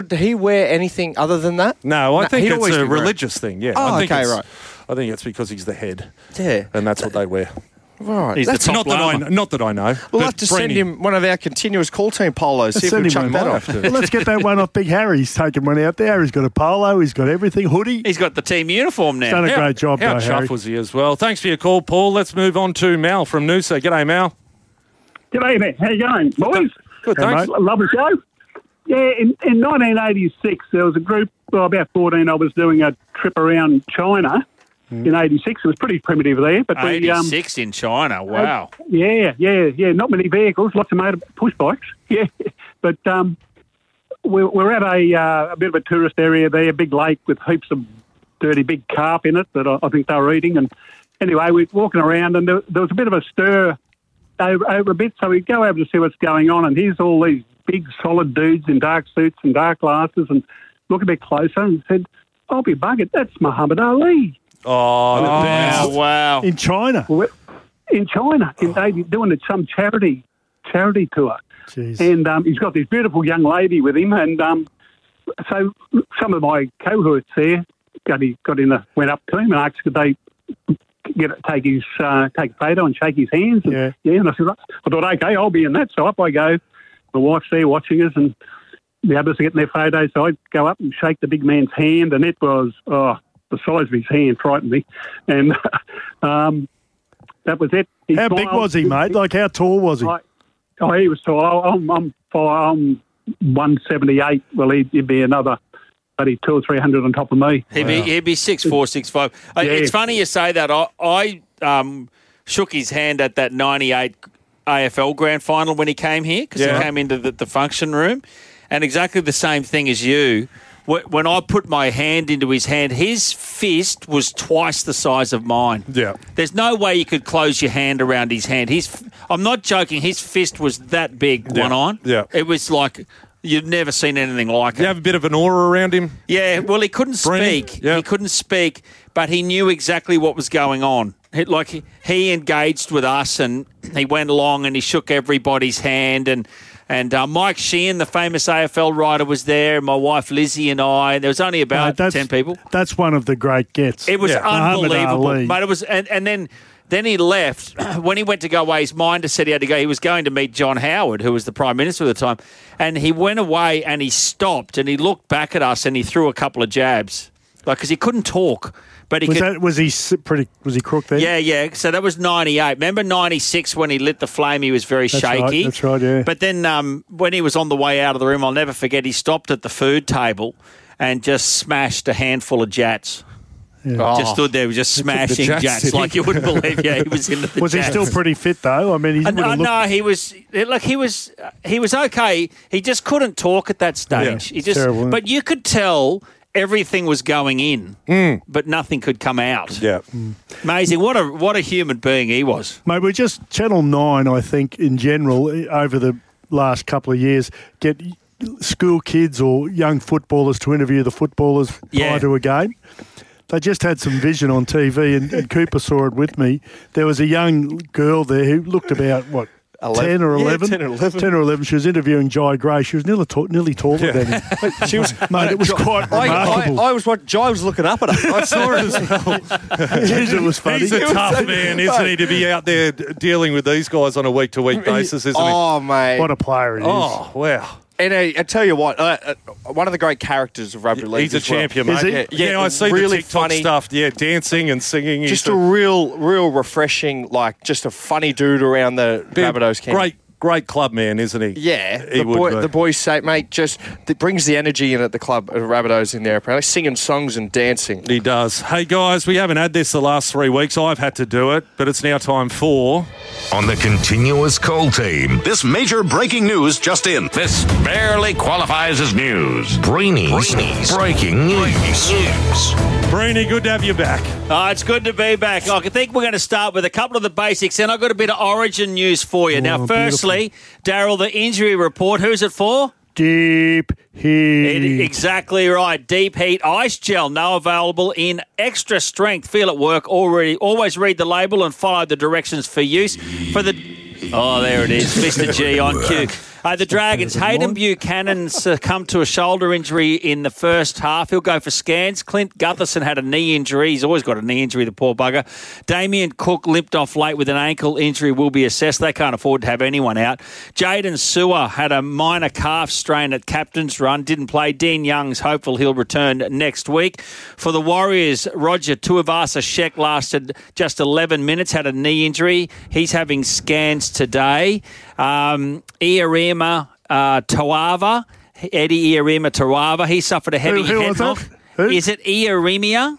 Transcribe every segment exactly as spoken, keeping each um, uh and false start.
Did he wear anything other than that? No, I No, think he'd it's always a be wearing- religious thing, yeah. Oh, I think okay, it's, right. I think it's because he's the head. Yeah. And that's what they wear. Right. He's the That's top Not that, I, lama. not that I know. We'll but have to send Breeny- him one of our continuous call team polos. See if Send we him chuck one, that might off. have to. Well, let's get that one off Big Harry. He's taken one out there. He's got a polo. He's got everything. Hoodie. He's got the team uniform now. Done a great job, How though, Harry. chuff was he as well? Thanks for your call, Paul. Let's move on to Mal from Noosa. G'day, Mal. G'day, mate. How you going, boys? Good, Hey, thanks. mate. Love the show. Yeah, in, in nineteen eighty-six, there was a group, well, about fourteen, I was doing a trip around China in eighty-six. It was pretty primitive there. But we, um, eighty-six in China. Wow. yeah, yeah, yeah. Not many vehicles, lots of motor push bikes. Yeah. But um, we're, we're at a, uh, a bit of a tourist area there, a big lake with heaps of dirty big carp in it that I, I think they were eating. And anyway, we're walking around and there, there was a bit of a stir over, over a bit. So we go over to see what's going on. And here's all these big solid dudes in dark suits and dark glasses and look a bit closer and said, I'll be buggered. That's Muhammad Ali. Oh, the Wow. best. Wow. In China. Well, in China, in, they doing it some charity charity tour. Jeez. And um, he's got this beautiful young lady with him. And um, so some of my cohorts there got, he, got in the, went up to him and asked could they get take his uh, take a photo and shake his hands. And, Yeah. yeah. And I said, I thought, okay, I'll be in that. So up I go. My wife's there watching us and the others are getting their photos. So I go up and shake the big man's hand, and it was, oh, the size of his hand frightened me. And um, that was it. He How big smiled. was he, mate? Like, how tall was he? I, oh, he was tall. I'm, I'm, I'm one seventy-eight. Well, he'd, he'd be another, maybe two or three hundred on top of me. He'd be, he'd be six four, six five. Uh, Yeah. It's funny you say that. I, I um, shook his hand at that ninety-eight A F L Grand Final when he came here because Yeah. he came into the, the function room. And exactly the same thing as you. Wh- When I put my hand into his hand, his fist was twice the size of mine. Yeah. There's no way you could close your hand around his hand. His, I'm not joking. His fist was that big, Yeah. one on. Yeah. It was like you've never seen anything like You it. have a bit of an aura around him. Yeah, well, he couldn't Breeny? speak. Yeah. He couldn't speak, but he knew exactly what was going on. He, like he, he engaged with us, and he went along and he shook everybody's hand. And and uh, Mike Sheehan, the famous A F L writer, was there. My wife Lizzie and I. There was only Mate, about that's, ten people. That's one of the great gets. It was Yeah. Muhammad unbelievable. Ali. But it was, and, and then then he left. When he went to go away, his mind said he had to go. He was going to meet John Howard, who was the Prime Minister at the time. And he went away and he stopped and he looked back at us and he threw a couple of jabs. Like, because he couldn't talk. But he was could. that was he s- pretty? Was he crook then? Yeah, yeah. So that was ninety-eight. Remember ninety-six when he lit the flame, he was very That's right, shaky. that's right, yeah. But then um, when he was on the way out of the room, I'll never forget, he stopped at the food table and just smashed a handful of jats. Oh. Just stood there, just smashing jats, jats, did he? like you wouldn't believe. Yeah, he was into the Was he jats. still pretty fit though? I mean, he Uh, would no, have looked. no, he was like he was he was okay. He just couldn't talk at that stage. Yeah, he just, terrible, isn't it? but you could tell everything was going in, but nothing could come out. Yeah. Amazing. What a what a human being he was. Mate, we're just Channel Nine. I think in general over the last couple of years get school kids or young footballers to interview the footballers Yeah. prior to a game. They just had some vision on T V, and, and Cooper saw it with me. There was a young girl there who looked about, what, Eleven. ten or Yeah, eleven? ten or eleven. ten or eleven. She was interviewing Jai Gray. She was nearly, ta- nearly taller than him. She was, Mate, it was quite I, I, remarkable. I was what Jai was looking up at her. I saw it as well. Jeez, it was funny. He's a tough man, isn't he, to be out there d- dealing with these guys on a week-to-week basis, isn't he? Oh, mate. What a player it is. Oh, wow. And uh, I tell you what, uh, uh, one of the great characters of rugby league. He's a as well. champion, Is mate. he? Yeah, Yeah, I see really the TikTok funny. stuff. Yeah, dancing and singing. Just He's a real, real refreshing, like just a funny dude around the Rabbitohs camp. Great, great club man, isn't he? Yeah, He the, would boy, be. the boys say, mate, just that brings the energy in at the club at Rabbitohs in there, apparently, singing songs and dancing. He does. Hey, guys, we haven't had this the last three weeks. I've had to do it, but it's now time for... On the continuous call team, This major breaking news just in. this barely qualifies as news. Breeny's, breaking news. Breeny, good to have you back. Oh, it's good to be back. I think we're going to start with a couple of the basics, and I've got a bit of origin news for you. Oh, now, firstly, Daryl, the injury report. Who's it for? Deep heat. It, exactly right. Deep Heat Ice Gel, now available in extra strength. Feel it work. Already, always read the label and follow the directions for use. For the oh, there it is, Mister G on cue. Uh, the Dragons, Hayden Buchanan succumbed to a shoulder injury in the first half. He'll go for scans. Clint Gutherson had a knee injury. He's always got a knee injury, the poor bugger. Damien Cook limped off late with an ankle injury, will be assessed. They can't afford to have anyone out. Jaden Sewer had a minor calf strain at captain's run, didn't play. Dean Young's hopeful he'll return next week. For the Warriors, Roger Tuivasa Sheck lasted just eleven minutes, had a knee injury. He's having scans today. Um, Iarima uh, Tawava, Eddie Iarima Tawava, he suffered a heavy Who- who head was that? knock. Who? Is it Iaremia?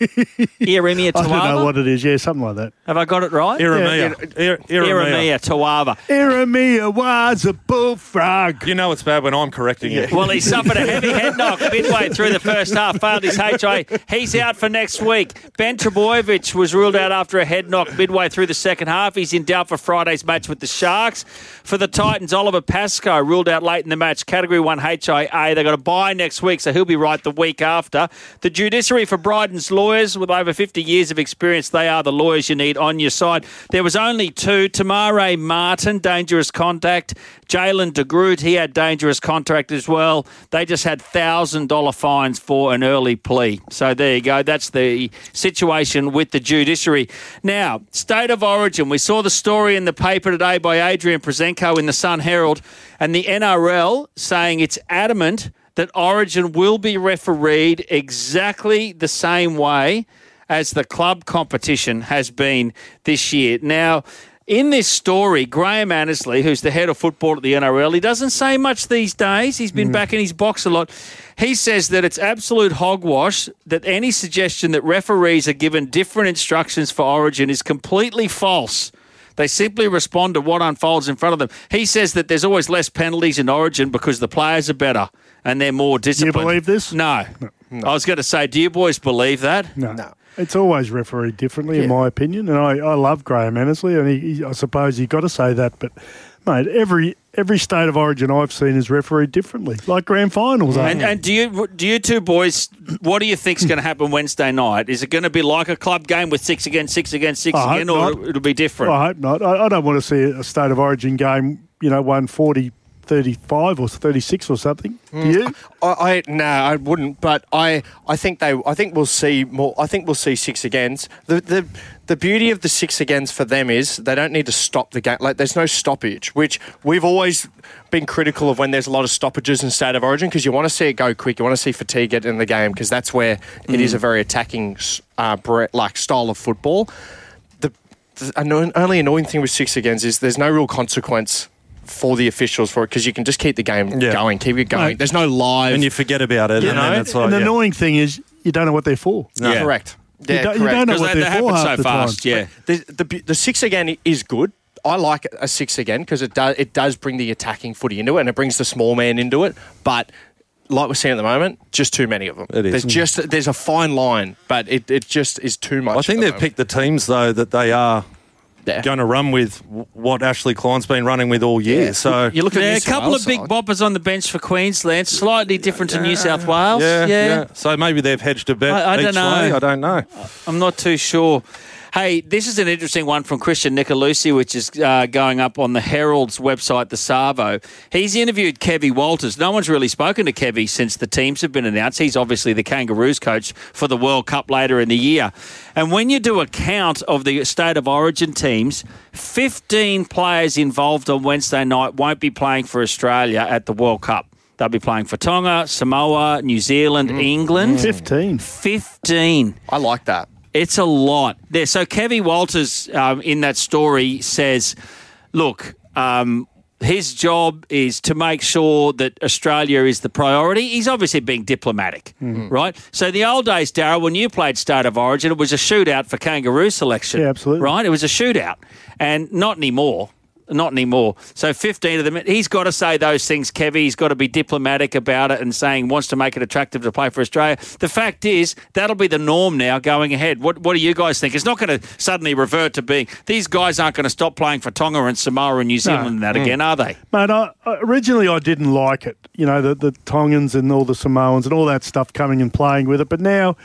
Iaremia I don't know Tawava? what it is. Yeah, something like that. Have I got it right? Iramia. Ir- Iramia. Iaremia Tawava. Iramia was a bullfrog. You know it's bad when I'm correcting you. Well, he suffered a heavy head knock midway through the first half, failed his H I. He's out for next week. Ben Trebojevic was ruled out after a head knock midway through the second half. He's in doubt for Friday's match with the Sharks. For the Titans, Oliver Pascoe ruled out late in the match. Category one H I A. They've got a bye next week, so he'll be right the week after. The judiciary for Bryden's lawyers, with over fifty years of experience, they are the lawyers you need on your side. There was only two. Tamare Martin, dangerous contact. Jalen de Groot, he had dangerous contact as well. They just had one thousand dollars fines for an early plea. So there you go. That's the situation with the judiciary. Now, State of Origin. We saw the story in the paper today by Adrian Prezenko in the Sun Herald, and the N R L saying it's adamant that Origin will be refereed exactly the same way as the club competition has been this year. Now, in this story, Graham Annesley, who's the head of football at the N R L, he doesn't say much these days. He's been mm. back in his box a lot. He says that it's absolute hogwash, that any suggestion that referees are given different instructions for Origin is completely false. They simply respond to what unfolds in front of them. He says that there's always less penalties in Origin because the players are better and they're more disciplined. Do you believe this? No. no. no. I was going to say, do you boys believe that? No. no. It's always refereed differently, yeah. in my opinion. And I, I love Graham Annesley, and he, he, I suppose you've got to say that. But, mate, every every State of Origin I've seen is refereed differently, like grand finals. And, and do you do you two boys, what do you think is going to happen Wednesday night? Is it going to be like a club game with six against six against six I again, or not. It'll be different? I hope not. I, I don't want to see a State of Origin game, you know, one forty thirty-five or thirty-six or something. Do mm. you? I, I no, I wouldn't. But I, I think they. I think we'll see more. I think we'll see six against. The the the beauty of the six against for them is they don't need to stop the game. Like there's no stoppage, which we've always been critical of when there's a lot of stoppages in State of Origin, because you want to see it go quick. You want to see fatigue get in the game, because that's where mm. it is a very attacking uh, like style of football. The, the annoying, only annoying thing with six against is there's no real consequence for the officials for it, because you can just keep the game yeah. going, keep it going. No. There's no live... And you forget about it. You and know? That's like, and the yeah. annoying thing is you don't know what they're for. No. Yeah. Correct. Yeah, you, don't, correct. you don't know what they, they're they for half so the fast, time. yeah. The, the, the six again is good. I like a six again because it does, it does bring the attacking footy into it, and it brings the small man into it. But like we're seeing at the moment, just too many of them. It is. There's just there's a fine line, but it, it just is too much. I think the they've moment. picked the teams, though, that they are... Yeah. going to run with what Ashley Klein's been running with all year. Yeah. So you look at yeah, New a couple Wales of big side. boppers on the bench for Queensland, slightly different to New South Wales. Yeah, yeah. yeah. So maybe they've hedged a bet I, I each don't know. way. I don't know. I'm not too sure. Hey, this is an interesting one from Christian Nicolucci, which is uh, going up on the Herald's website, the Savo. He's interviewed Kevy Walters. No one's really spoken to Kevy since the teams have been announced. He's obviously the Kangaroos coach for the World Cup later in the year. And when you do a count of the State of Origin teams, fifteen players involved on Wednesday night won't be playing for Australia at the World Cup. They'll be playing for Tonga, Samoa, New Zealand, mm. England. Fifteen. Fifteen. I like that. It's a lot there. So Kevy Walters um, in that story says, look, um, his job is to make sure that Australia is the priority. He's obviously being diplomatic, mm-hmm. right? So the old days, Darryl, when you played State of Origin, it was a shootout for Kangaroo selection. Yeah, absolutely. Right? It was a shootout. And not anymore. Not anymore. So fifteen of them. He's got to say those things, Kevy. He's got to be diplomatic about it and saying wants to make it attractive to play for Australia. The fact is, that'll be the norm now going ahead. What What do you guys think? It's not going to suddenly revert to being... These guys aren't going to stop playing for Tonga and Samoa and New Zealand no. and that mm. again, are they? Mate, I, originally I didn't like it. You know, the, the Tongans and all the Samoans and all that stuff coming and playing with it. But now...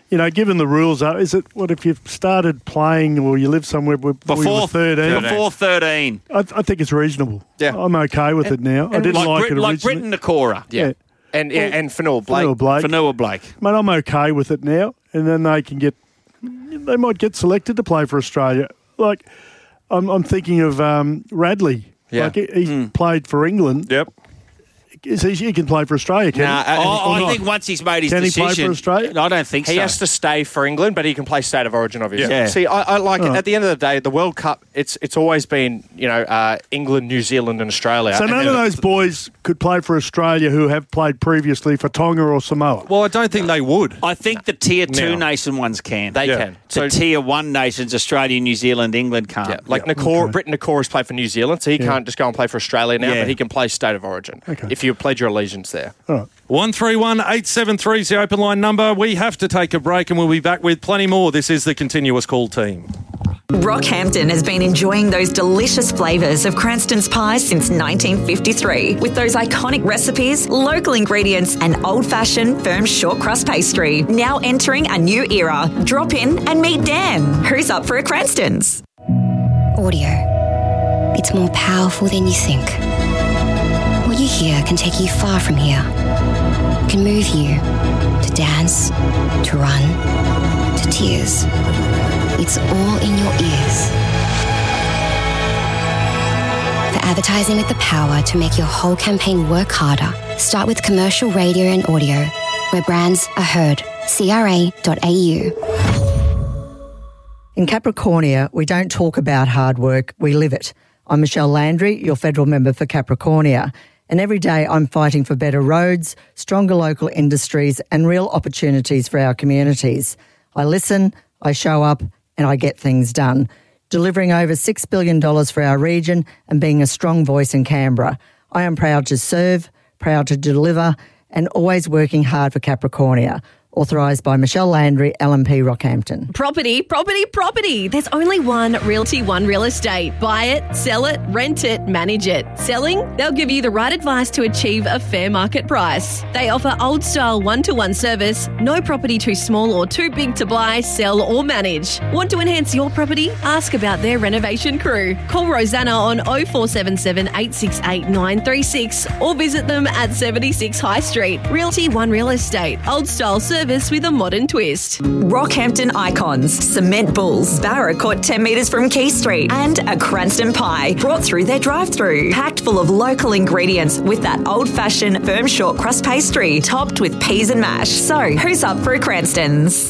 you know, given the rules, are is it what if you've started playing or you live somewhere where before you were thirteen? Before thirteen. I, I think it's reasonable. Yeah. I'm okay with it now. I didn't like like Brit- it like originally. Britton Nakora. Yeah. Yeah. And yeah, and Fanua Blake. Fanua Blake. Fanua Blake. Mate, I'm okay with it now, and then they can get, they might get selected to play for Australia. Like, I'm, I'm thinking of um, Radley. Yeah. Like he, he's Mm. played for England. Yep. Is he, he can play for Australia, can Nah, he? uh, Oh, or I not? think once he's made his Can he decision. play for Australia? I don't think He so. has to stay for England, but he can play State of Origin, obviously. Yeah. See, I, I like Oh. it. At the end of the day, the World Cup, it's it's always been, you know, uh, England, New Zealand and Australia. So And none then of those boys could play for Australia who have played previously for Tonga or Samoa. Well, I don't think they would. I think the tier two Now. nation ones can. They Yeah. can. the So, tier one nations, Australia, New Zealand, England can't. yeah, like Nakora, Britton Nakora's played for New Zealand, so he can't just go and play for Australia now, Yeah. but he can play State of Origin Okay. if you pledge your allegiance there. All right. one three one eight seven three is the open line number. We have to take a break and we'll be back with plenty more. This is the Continuous Call team. Rockhampton has been enjoying those delicious flavours of Cranston's pie since nineteen fifty-three. With those iconic recipes, local ingredients and old-fashioned firm short crust pastry. Now entering a new era. Drop in and meet Dan. Who's up for a Cranston's? Audio. It's more powerful than you think. What you hear can take you far from here. Can move you to dance, to run, to tears. It's all in your ears. For advertising with the power to make your whole campaign work harder, start with commercial radio and audio, where brands are heard. C R A dot A U. In Capricornia, we don't talk about hard work, we live it. I'm Michelle Landry, your federal member for Capricornia, and every day I'm fighting for better roads, stronger local industries and real opportunities for our communities. I listen, I show up and I get things done, delivering over six billion dollars for our region and being a strong voice in Canberra. I am proud to serve, proud to deliver and always working hard for Capricornia. Authorised by Michelle Landry, L M P Rockhampton. Property, property, property. There's only one Realty One Real Estate. Buy it, sell it, rent it, manage it. Selling? They'll give you the right advice to achieve a fair market price. They offer old-style one-to-one service, no property too small or too big to buy, sell or manage. Want to enhance your property? Ask about their renovation crew. Call Rosanna on oh four seven seven, eight six eight, nine three six or visit them at seventy-six High Street. Realty One Real Estate. Old-style service with a modern twist. Rockhampton icons, Cement Bulls, Barra caught ten metres from Key Street, and a Cranston pie brought through their drive-through, packed full of local ingredients with that old-fashioned firm short crust pastry topped with peas and mash. So, who's up for a Cranston's?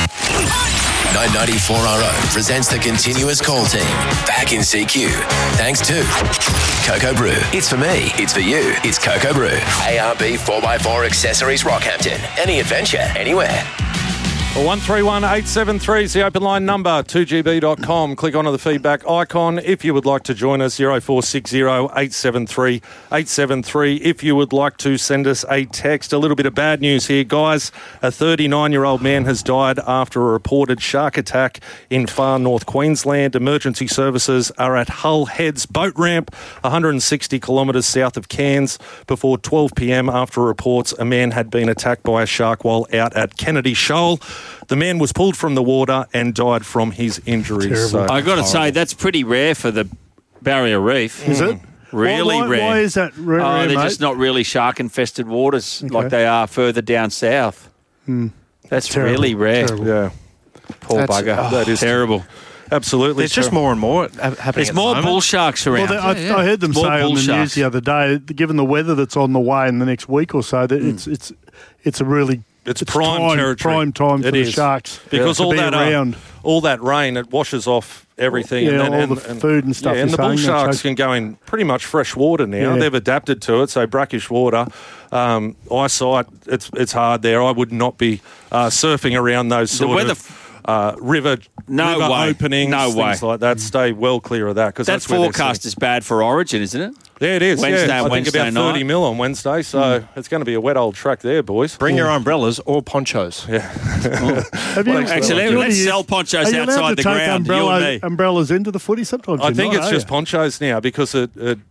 nine ninety-four R O presents the Continuous Call team. Back in C Q. Thanks to Cocoa Brew. It's for me. It's for you. It's Cocoa Brew. A R B four by four Accessories Rockhampton. Any adventure, anywhere. one three one eight seven three is the open line number, two g b dot com. Click onto the feedback icon if you would like to join us, oh four six oh, eight seven three, eight seven three. If you would like to send us a text. A little bit of bad news here, guys. A thirty-nine-year-old man has died after a reported shark attack in far north Queensland. Emergency services are at Hull Heads boat ramp, one hundred sixty kilometres south of Cairns, before twelve p m after reports a man had been attacked by a shark while out at Kennedy Shoal. The man was pulled from the water and died from his injuries. So, I got to say, that's pretty rare for the Barrier Reef. Is it? Really why, why, rare. Why is that rare, Oh, rare, they're mate? just not really shark-infested waters Okay. like they are further down south. Hmm. That's Terrible, really rare. terrible. yeah. Poor That's- bugger. oh, that is terrible. Absolutely. There's just more and more ha- happening. There's at the more moment. bull sharks around. Well, they, I, I heard them More say on bull the news sharks. the other day, given the weather that's on the way in the next week or so, that it's it's it's a really It's prime time, territory. prime time for It the is. sharks Because to all be that uh, around. all that rain, it washes off everything. Yeah, and then, all and, the and- food and stuff Yeah, and you're the bull saying, that sharks shows- can go in pretty much fresh water now. Yeah. They've adapted to it, so brackish water. Um, eyesight, it's it's hard there. I would not be uh, surfing around those The sort weather of uh, river, No river way. openings, No things way. like that. Stay well clear of that because That that's where they're forecast sitting. is bad for Origin, isn't it? Yeah, it is. Wednesday yeah. and I think Wednesday about thirty night. mil on Wednesday, so it's going to be a wet old track there, boys. Bring your umbrellas or ponchos. Yeah. Have you, Well, actually, do you let's use- sell ponchos are you allowed outside to the take ground, you and umbrella- me. umbrellas into the footy sometimes. I you're think not, it's are just you? ponchos now because it, it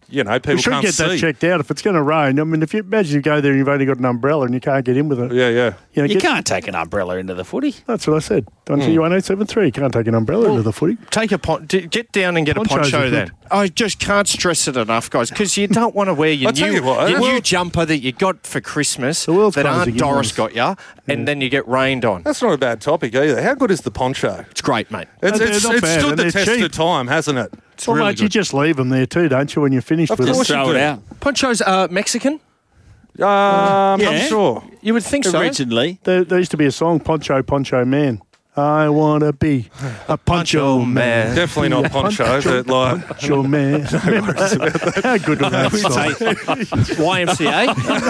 you know, people We should can't get see. that checked out if it's going to rain. I mean, if you imagine you go there and you've only got an umbrella and you can't get in with it. Yeah, yeah. You, know, You get- can't take an umbrella into the footy. That's what I said. Don't Hmm. you one eight seven three. You can't take an umbrella into the footy. Take a pon- d- get down and get Ponchos a poncho are then. good. I just can't stress it enough, guys, because you don't want to wear your I'll tell new you what, your the new world- jumper that you got for Christmas The world's that Aunt closing in Doris on us. got you, and then you get rained on. That's not a bad topic either. How good is the poncho? It's great, mate. It's, they're it's, not it's bad, stood and the they're test cheap. of time, hasn't it? It's Well, really mate, you good. just leave them there too, don't you, when you're finished Of with course them? you Throw do. it out. Ponchos are Mexican. Um, I'm Yeah. sure. You would think so. Originally. There, there used to be a song, Poncho, Poncho Man. I want to be a poncho man. Definitely not poncho, but like... Poncho man. How good was that song? Y M C A. Yeah,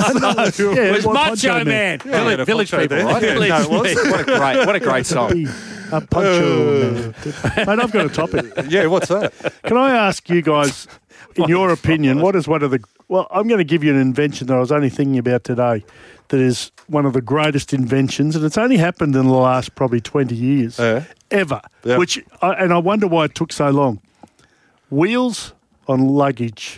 It was well, Macho Man. Yeah, Village, a village poncho people, there. right? Yeah, no, it was. What a great, what a great song. Be a poncho man. Mate, I've got a topic. Yeah, what's that? Can I ask you guys, in your opinion, what is one of the... Well, I'm going to give you an invention that I was only thinking about today that is one of the greatest inventions, and it's only happened in the last probably twenty years, Yeah. ever, Yeah. which, I, and I wonder why it took so long. Wheels on luggage.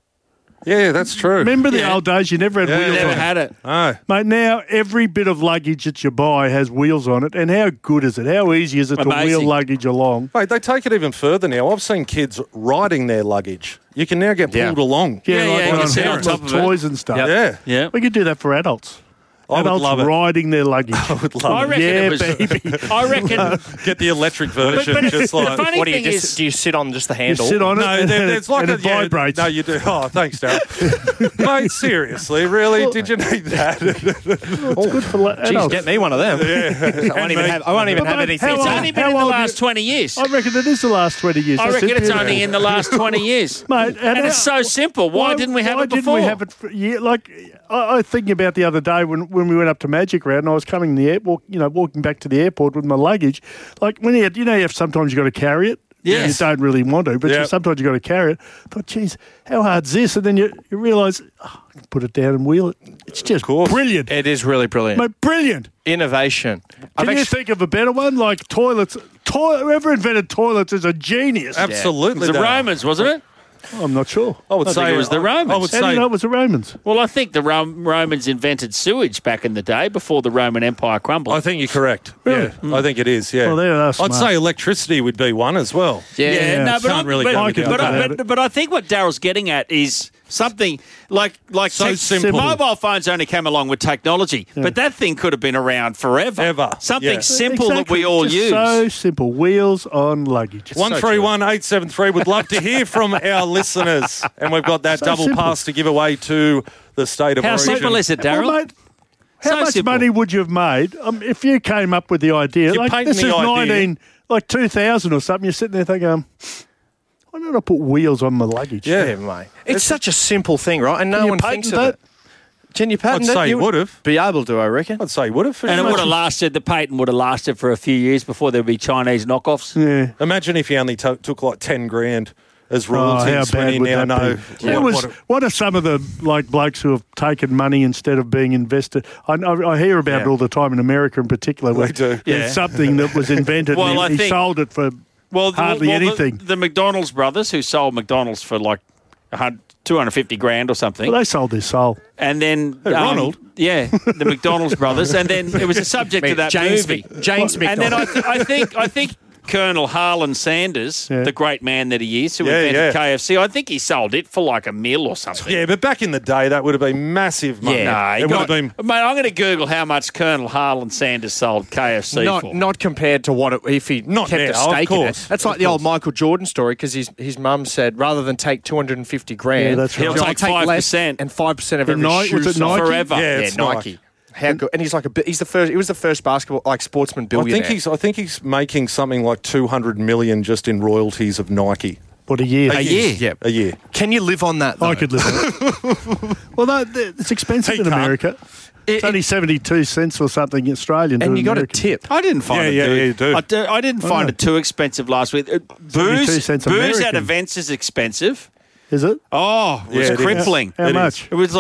Yeah, that's true. Remember the Yeah. old days? You never had Yeah. wheels Never on it. had it. Oh. Mate, now every bit of luggage that you buy has wheels on it, and how good is it? How easy is it to Amazing. wheel luggage along? Mate, they take it even further now. I've seen kids riding their luggage. You can now get pulled Yeah. along. Yeah, yeah, like you on can sit on parents' top of it. toys and stuff. Yep. Yeah. Yeah. We could do that for adults. I would adults love it. riding their luggage. I would love I it. reckon Yeah, it was. baby. I reckon. Get the electric version. but just the like... funny What do you thing just is, do? You sit on just the You handle? sit on it, No, and, there, there's like and a it yeah, vibrates. No, you do. Oh, thanks, Daryl. Mate, seriously, really? Did you need that? It's good for la- Jeez, adults. get me one of them. I won't even have. I won't even But have mate, anything. how it's old- only been how in the old last you- twenty years. I reckon it is the last twenty years. I That's reckon it, it's yeah. only in the last twenty years. Mate, And how- it's so simple. Why, didn't we have why it before? didn't we have it for, yeah, like, I, I was thinking about the other day when, when we went up to Magic Round and I was coming the airport, you know, walking back to the airport with my luggage. Like, when you, had, you know, you have sometimes you got to carry it. Yes. You don't really want to, but you, Yep. sometimes you got to carry it. I thought, geez, how hard's this? And then you, you realise, oh, I can put it down and wheel it. It's just course. brilliant. It is really brilliant. Mate, brilliant. Innovation. I've Can you actually- think of a better one? Like toilets. Toi- whoever invented toilets is a genius. Absolutely. It was the Daryl. Romans, wasn't it? I'm not sure. I would I say think it was the Romans. I would How do you say know it was the Romans? Well, I think the Rom- Romans invented sewage back in the day before the Roman Empire crumbled. I think you're correct. Really? Yeah, I think it is. Yeah. Well, they are I'd smart. say electricity would be one as well. Yeah. Yeah, no, can't but, I'm, really but, go but, without but, I- that. but, but I think what Daryl's getting at is something like like So tech- simple. Mobile phones only came along with technology, but that thing could have been around forever. Ever, Something yeah. simple that Exactly. we all Just use. So simple. Wheels on luggage. One three one eight seven three. Would love to hear from our listeners, and we've got that So double simple. pass to give away to the state of How origin. simple is it, Daryl? Well, mate, how So much simple. money would you have made um, if you came up with the idea? You're like painting this the is idea. nineteen, like two thousand or something. You're sitting there thinking, um, why don't I put wheels on my luggage? Yeah. Yeah, mate. It's such a simple thing, right? And no Can you one patent thinks of that? it. Can you patent I'd it? say you would have. Be able to, I reckon. I'd say you would have. and it would have lasted, the patent would have lasted for a few years before there would be Chinese knockoffs. Yeah. Imagine if you only to- took like ten grand as Oh, royalties how when bad you would now that know. be? What, was, what- what are some of the like blokes who have taken money instead of being invested? I, I, I hear about it Yeah. all the time in America in particular. Where They do. there's Yeah. something that was invented Well, and I he, he think- sold it for Well, the, hardly well, the- anything. The, McDonald's brothers who sold McDonald's for like a hun- two hundred fifty grand or something. well, they sold their soul. And then Hey, um, Ronald? yeah, the McDonald's brothers, and then it was a subject to that James movie. Mc- James and then I, McDonald. th- I think I think Colonel Harlan Sanders, Yeah. the great man that he is, who Yeah, invented yeah. K F C, I think he sold it for like a meal or something. Yeah, but back in the day, that would have been massive money. Yeah. Nah, he it would have got- been. Mate, I'm going to Google how much Colonel Harlan Sanders sold K F C Not for. not compared to what it, if he Not kept now, a of stake in it. course, That's of like the old course. Michael Jordan story because his his mum said rather than take two hundred fifty grand, Yeah, that's right. He'll I'll take take five less percent. and five percent of The every Nike- shoe was it sold. Nike? Forever. Yeah, Yeah, it's Nike. Nike. How good? And he's like a bi- he's the first. He was the first basketball like sportsman I billionaire. think he's. I think he's making something like two hundred million just in royalties of Nike What a year. A year. Yeah. a year. Can you live on that? Though? I could live on it. Well, no, th- it's expensive He in can't. America. It- It's only seventy-two cents or something Australian. to and you got a American. tip. I didn't find Yeah, it. yeah, too, yeah, you do. I, do- I didn't find know. it too expensive last week. Uh, seventy-two Booze, cents booze at American. events is expensive. Is it? Oh, it was Yeah, it is. crippling. How It much? is. It was like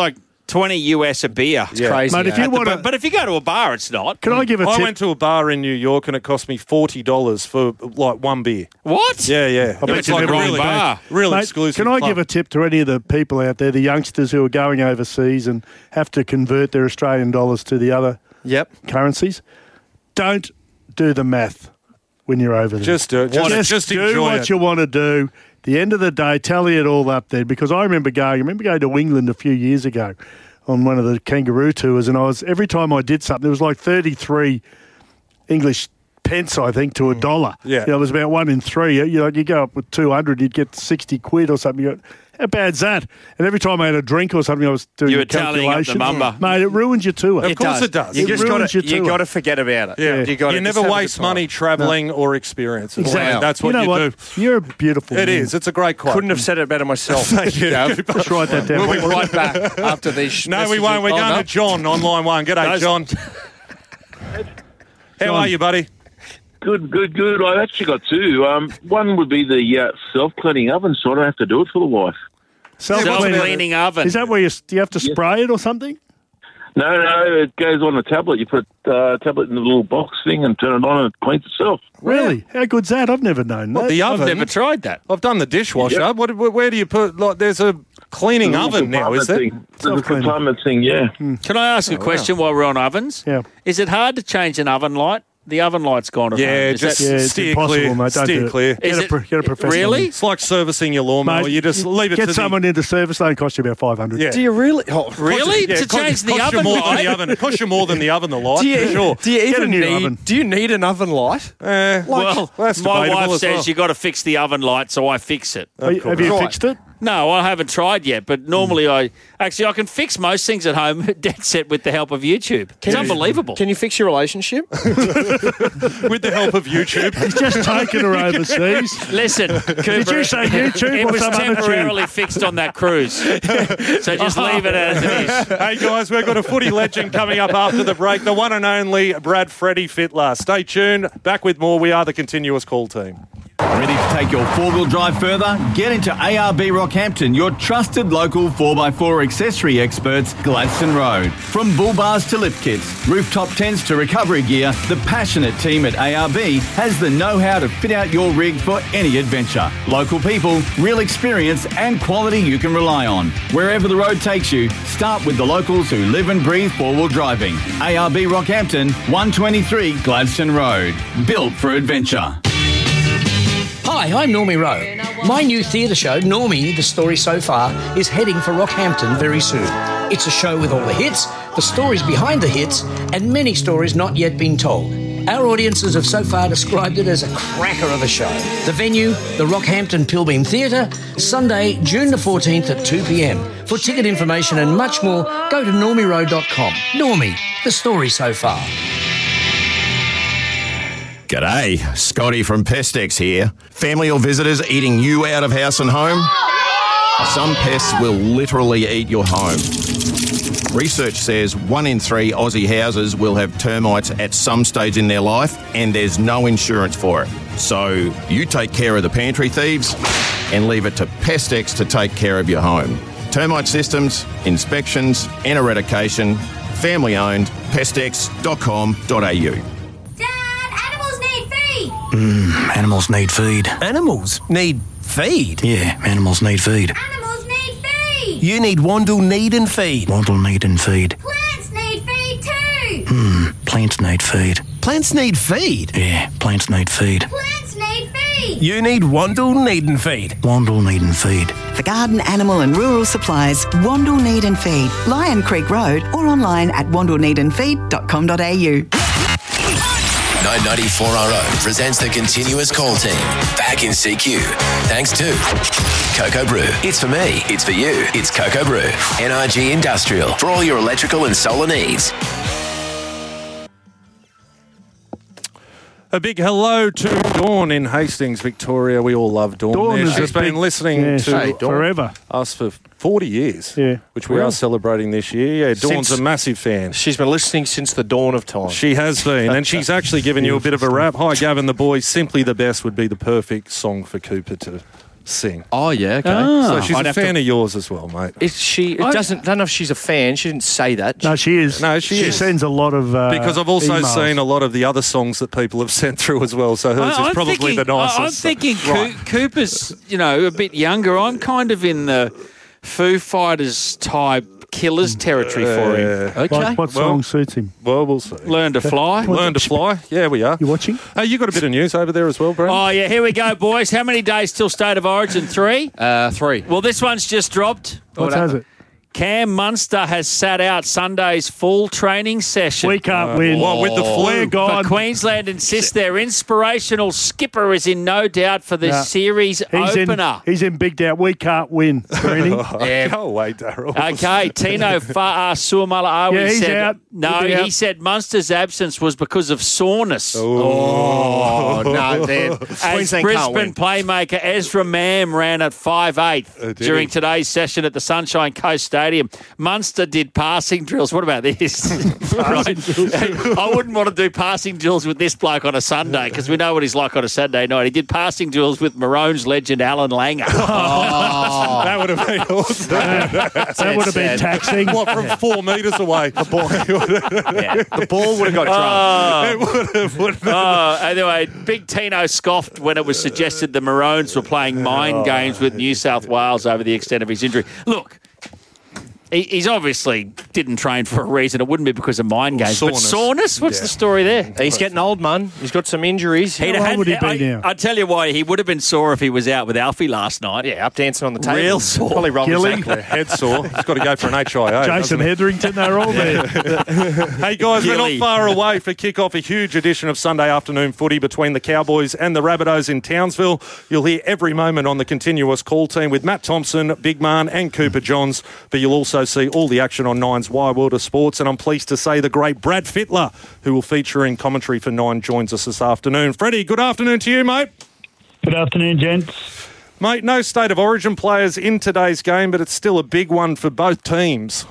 twenty U S a beer. It's crazy. Mate, if you At the want bar- to, but if you go to a bar, it's not. can I give a I tip? went to a bar in New York and it cost me forty dollars for like one beer. What? Yeah, yeah. bet It's you like never really, went bar. real Mate, exclusive. can I club. give a tip to any of the people out there, the youngsters who are going overseas and have to convert their Australian dollars to the other Yep. currencies? Don't do the math when you're over there. Just do it. Just, Just, just do enjoy what it. you want to do. The end of the day, tally it all up there. Because I remember going, I remember going to England a few years ago on one of the kangaroo tours, and I was every time I did something, it was like thirty-three English pence, I think, to a dollar. Yeah. You know, it was about one in three. You know, you go up with two hundred, you'd get sixty quid or something. You go, how bad's that? And every time I had a drink or something, I was doing You were the tallying up the calculations. number. Mate, it ruins your tour. Of course it does. You It just ruins got to your you tour. got to forget about it. Yeah, you, gotta you never just have a good waste time. money travelling or experiences. Exactly. That's what you know you what? do. You're a beautiful It man. is. It's a great quote. Couldn't have said it better myself. Thank you. Gav. Just write that down. We'll be right back after these. sh- No, we messages. won't. We're Oh, going no. to John on line one. G'day, Those- John. How are you, buddy? Good, good, good. I've actually got two. Um, one would be the uh, self-cleaning oven, so I don't have to do it for the wife. Self-cleaning oven. Is that where you, do you have to spray it or something? No, no, it goes on a tablet. You put a uh, tablet in the little box thing and turn it on and it cleans itself. Really? How good's that? I've never known What, that. the oven? Never tried that. I've done the dishwasher. Yep. What, where, where do you put? Like, there's a cleaning The little oven now, is there? compartment thing. The compartment thing, yeah. Can I ask a question while we're on ovens? Yeah. Is it hard to change an oven light? The oven light's gone at home. Yeah, Is just that- Yeah, it's steer impossible, clear. mate. Don't steer do it. clear. Get Is a, it- pro- get a professional. really? It's like servicing your lawnmower. Mate, you just leave it Get to someone the... into service, they cost you about five hundred. Yeah. Do you really? Oh, Really? Yeah, to it cost- change the cost you oven more than light? the oven. It costs you more than the oven, the light, Do you, for sure. do you Get a even new need? oven. Do you need an oven light? Eh, Well, that's my debatable wife as says well. you got to fix the oven light, so I fix it. Are you- Have you Right. fixed it? No, I haven't tried yet, but normally I actually I can fix most things at home dead set with the help of YouTube. It's unbelievable. Can you fix your relationship? with the help of YouTube. He's just taken her overseas. Listen, Cooper, Did you say YouTube it or was some other temporarily tube? fixed on that cruise, so just leave it as it is. Hey guys, we've got a footy legend coming up after the break. The one and only Brad Freddie Fittler. Stay tuned. Back with more. We are the Continuous Call team. Ready to take your four-wheel drive further? Get into A R B Rockhampton, your trusted local four by four accessory experts, Gladstone Road. From bull bars to lift kits, rooftop tents to recovery gear, the passionate team at A R B has the know-how to fit out your rig for any adventure. Local people, real experience and quality you can rely on. Wherever the road takes you, start with the locals who live and breathe four-wheel driving. A R B Rockhampton, one twenty-three Gladstone Road. Built for adventure. Hi, I'm Normie Rowe. My new theatre show, Normie, The Story So Far, is heading for Rockhampton very soon. It's a show with all the hits, the stories behind the hits, and many stories not yet been told. Our audiences have so far described it as a cracker of a show. The venue, the Rockhampton Pilbeam Theatre, Sunday, June the fourteenth at two p.m. For ticket information and much more, go to normie rowe dot com. Normie, The Story So Far. G'day, Scotty from Pestex here. Family or visitors eating you out of house and home? Some pests will literally eat your home. Research says one in three Aussie houses will have termites at some stage in their life, and there's no insurance for it. So you take care of the pantry thieves and leave it to Pestex to take care of your home. Termite systems, inspections and eradication, family owned, pestex dot com dot a u. Mm, animals need feed. Animals need feed? Yeah, animals need feed. Animals need feed. You need Wandle Need and Feed. Wandle Need and Feed. Plants need feed too. Hmm, plants need feed. Plants need feed? Yeah, plants need feed. Plants need feed. You need Wandle Need and Feed. Wandle Need and Feed. For garden, animal and rural supplies, Wandle Need and Feed, Lion Creek Road, or online at wandle need and feed dot com dot a u. nine ninety-four R O presents the Continuous Call team. Back in C Q. Thanks to Cocoa Brew. It's for me. It's for you. It's Cocoa Brew. N R G Industrial. For all your electrical and solar needs. A big hello to Dawn in Hastings, Victoria. We all love Dawn. Dawn there. is She's a been big- listening yeah, to hey, Dawn. forever. us for forty years, Yeah. which we Wow. are celebrating this year. Yeah, Dawn's Since- a massive fan. She's been listening since the dawn of time. She has been, and she's actually given you a bit of a rap. Hi, Gavin, the boys. Simply the Best would be the perfect song for Cooper to sing. Oh, yeah, okay. Ah. So she's I'd a have fan to- of yours as well, mate. Is she? It I- doesn't. I don't know if she's a fan. She didn't say that. No, she is. No, she is. sends a lot of uh, Because I've also emails. seen a lot of the other songs that people have sent through as well, so hers I- is I'm probably thinking- the nicest. I- I'm thinking Coo- Cooper's, you know, a bit younger. I'm kind of in the Foo Fighters type Killers territory for him. Uh, Okay. What, what song Well- suits him? Well, we'll see. Learn to fly. Learn to fly. Yeah, we are. You watching? Hey, you got a bit of news over there as well, Brad? Oh, yeah, here we go, boys. How many days till State of Origin? Three? Uh, three. Well, this one's just dropped. What has it? Cam Munster has sat out Sunday's full training session. We can't win. What, with the flu? We're gone. But Queensland insists their inspirational skipper is in no doubt for the No. series He's opener. in, he's in big doubt. We can't win, Greeny. Yeah. Go away, Daryl. Okay, Tino Fa'asuamala'a Yeah, he's said out. no. He'll be He out. said Munster's absence was because of soreness. Oh, no. they're- As Queensland can't Brisbane win. playmaker Ezra Mam ran at five eight did during he? today's session at the Sunshine Coast Stadium. Munster did passing drills. What about this? Right. I wouldn't want to do passing drills with this bloke on a Sunday because we know what he's like on a Saturday night. He did passing drills with Maroons legend Alan Langer. That would have been awesome. That would have been sad. taxing. What, from four metres away? The ball would have got Oh. It would have, wouldn't it? Oh, anyway, Big Tino scoffed when it was suggested the Maroons were playing mind games with New South Wales over the extent of his injury. Look, he, he's obviously didn't train for a reason. It wouldn't be because of mind games. But Soreness. soreness? What's Yeah. the story there? He's getting old, man. He's got some injuries. He'd How had- old would he be I, now? I tell you why, he would have been sore if he was out with Alfie last night. Yeah, up dancing on the table. Real sore. Probably rolled his Gilly. ankle. Head sore. He's got to go for an H I A. Jason doesn't he? Hetherington, they're all there. Hey guys, we're not Gilly. far away for kick-off a huge edition of Sunday afternoon footy between the Cowboys and the Rabbitohs in Townsville. You'll hear every moment on the continuous call team with Matt Thompson, Big Man and Cooper Johns, but you'll also see all the action on Nine's Wide World of Sports, and I'm pleased to say the great Brad Fittler, who will feature in commentary for Nine, joins us this afternoon. Freddie, good afternoon to you, mate. Good afternoon, gents. Mate, no State of Origin players in today's game, but it's still a big one for both teams.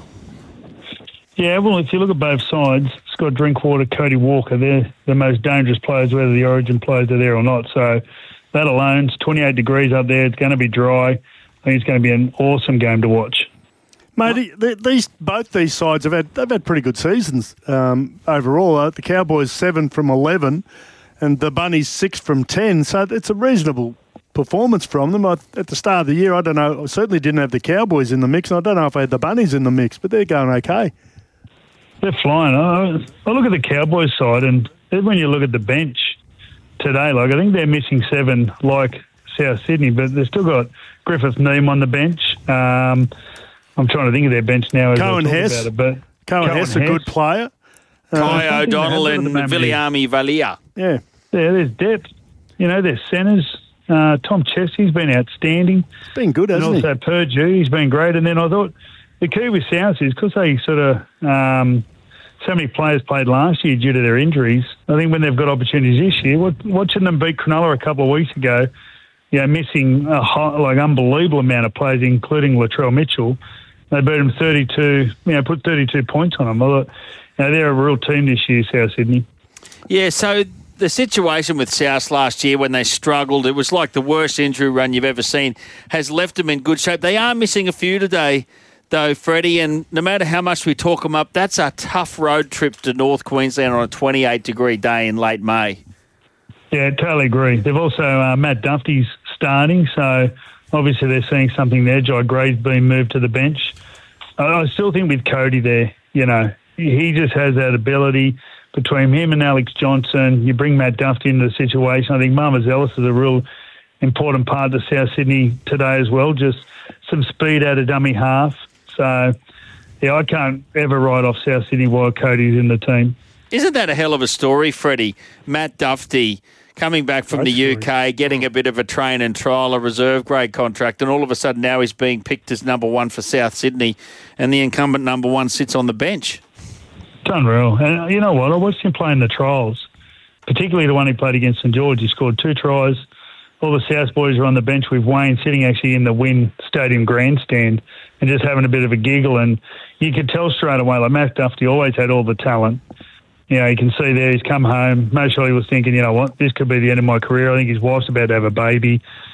Yeah, well, if you look at both sides, Scott Drinkwater, Cody Walker, they're the most dangerous players, whether the Origin players are there or not. So that alone, it's twenty-eight degrees up there. It's going to be dry. I think it's going to be an awesome game to watch. Mate, the- these both these sides have had they've had pretty good seasons um, overall. Uh, the Cowboys seven from eleven, and the Bunnies six from ten. So it's a reasonable performance from them. I, at the start of the year, I don't know. I certainly didn't have the Cowboys in the mix, and I don't know if I had the Bunnies in the mix, but they're going okay. They're flying. I, I look at the Cowboys side, and when you look at the bench today, like I think they're missing seven, like South Sydney, but they've still got Griffith Neem on the bench. Um, I'm trying to think of their bench now as Cohen I talk Hess. about it, but Cohen Hess, a good player. Uh, Kai I think they O'Donnell have and at the moment is- Viliami Valia. Yeah. Yeah, there's depth. You know, there's centres. Uh, Tom Chesley's been outstanding. He's been good, hasn't and he? also Purdue, he's been great. And then I thought the key with South is because they sort of um, so many players played last year due to their injuries. I think when they've got opportunities this year, what, watching them beat Cronulla a couple of weeks ago, you know, missing a high, like unbelievable amount of players, including Latrell Mitchell. They beat them thirty-two, you know, put thirty-two points on them. I thought, you know, they're a real team this year, South Sydney. Yeah, so the situation with South last year when they struggled, it was like the worst injury run you've ever seen, has left them in good shape. They are missing a few today, though, Freddie, and no matter how much we talk them up, that's a tough road trip to North Queensland on a twenty-eight degree day in late May. Yeah, totally agree. They've also, uh, Matt Duffy's starting, so obviously they're seeing something there. Jai Gray's been moved to the bench. I, I still think with Cody there, you know, he just has that ability. Between him and Alex Johnson, you bring Matt Duffy into the situation. I think Marmaz Ellis is a real important part to South Sydney today as well, just some speed out of dummy half. So, yeah, I can't ever write off South Sydney while Cody's in the team. Isn't that a hell of a story, Freddie? Matt Duffy coming back from Great the U story. K, getting a bit of a train and trial, a reserve grade contract, and all of a sudden now he's being picked as number one for South Sydney, and the incumbent number one sits on the bench. It's unreal. And you know what? I watched him play in the trials, particularly the one he played against St George. He scored two tries. All the South boys were on the bench with Wayne sitting actually in the Wynn Stadium grandstand and just having a bit of a giggle. And you could tell straight away, like Matt Duffy always had all the talent. You know, you can see there he's come home. Most surely he was thinking, you know what, this could be the end of my career. I think his wife's about to have a baby.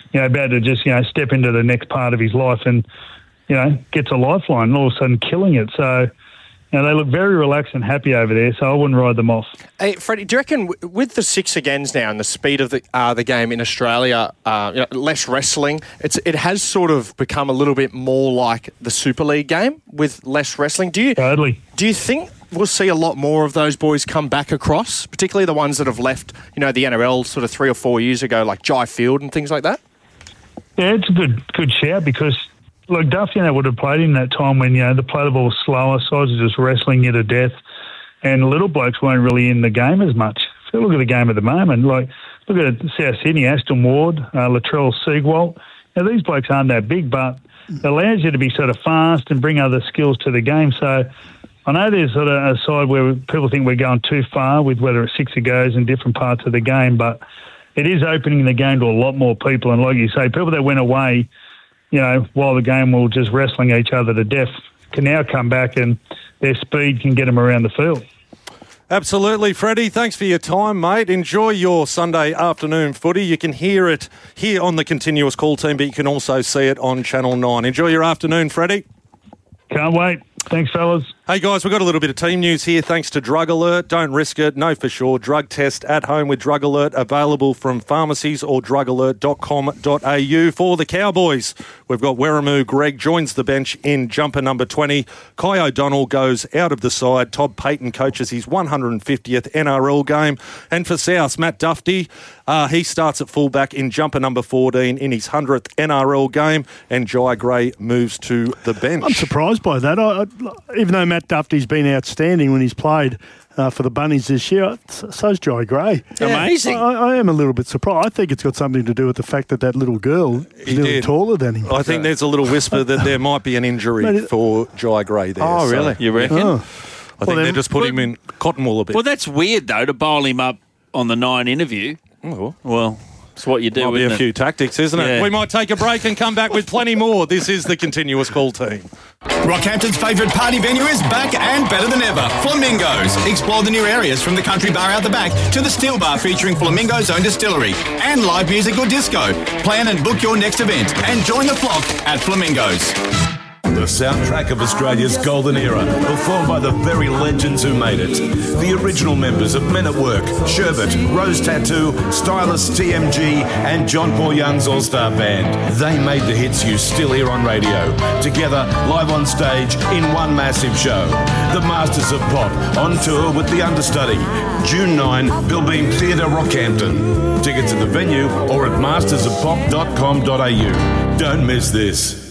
you know, about to just, you know, step into the next part of his life and, you know, gets a lifeline and all of a sudden killing it. So, you know, they look very relaxed and happy over there, so I wouldn't ride them off. Hey, Freddie, do you reckon w- with the six agains now and the speed of the uh, the game in Australia, uh, you know, less wrestling, it's it has sort of become a little bit more like the Super League game with less wrestling. Do you totally? Do you think we'll see a lot more of those boys come back across, particularly the ones that have left, you know, the N R L sort of three or four years ago, like Jai Field and things like that? Yeah, it's a good good shout because. Look, Duff, you know, would have played him that time when, you know, the play the ball slower, sides are just wrestling you to death, and the little blokes weren't really in the game as much. So look at the game at the moment. Like, look at South Sydney, Aston Ward, uh, Latrell Seagwalt. Now, these blokes aren't that big, but it allows you to be sort of fast and bring other skills to the game. So I know there's sort of a side where people think we're going too far with whether it's six a goes in different parts of the game, but it is opening the game to a lot more people. And like you say, people that went away, you know, while the game will just wrestling each other to death, can now come back and their speed can get them around the field. Absolutely, Freddie. Thanks for your time, mate. Enjoy your Sunday afternoon footy. You can hear it here on the Continuous Call team, but you can also see it on Channel nine. Enjoy your afternoon, Freddie. Can't wait. Thanks, fellas. Hey, guys, we've got a little bit of team news here thanks to Drug Alert. Don't risk it. Know for sure. Drug test at home with Drug Alert. Available from pharmacies or drug alert dot com dot a u. For the Cowboys, we've got Weramu Greg joins the bench in jumper number twenty. Kai O'Donnell goes out of the side. Todd Payton coaches his one hundred fiftieth N R L game. And for South, Matt Duffy, uh, he starts at fullback in jumper number fourteen in his one hundredth N R L game. And Jai Gray moves to the bench. I'm surprised by that. I, I, even though Matt Duffy's been outstanding when he's played uh, for the Bunnies this year, so's Jai Gray. Yeah. Amazing. I, I am a little bit surprised. I think it's got something to do with the fact that that little girl is He a little did. taller than him. I think there's a little whisper that there might be an injury for Jai Gray there. Oh, really? You reckon? I Oh. think Well, they then- just put him in cotton wool a bit. Well, that's weird, though, to bowl him up on the nine interview. Oh. Well, it's what you do. Might be a isn't it? few tactics, isn't it? Yeah. We might take a break and come back with plenty more. This is the Continuous Call team. Rockhampton's favourite party venue is back and better than ever. Flamingos. Explore the new areas from the country bar out the back to the steel bar featuring Flamingo's own distillery and live music or disco. Plan and book your next event and join the flock at Flamingos. The soundtrack of Australia's golden era, performed by the very legends who made it. The original members of Men at Work, Sherbet, Rose Tattoo, Stylist T M G, and John Paul Young's All-Star Band. They made the hits you still hear on radio. Together, live on stage, in one massive show. The Masters of Pop, on tour with the understudy. June ninth, Billbeam Theatre, Rockhampton. Tickets at the venue or at masters of pop dot com dot a u. Don't miss this.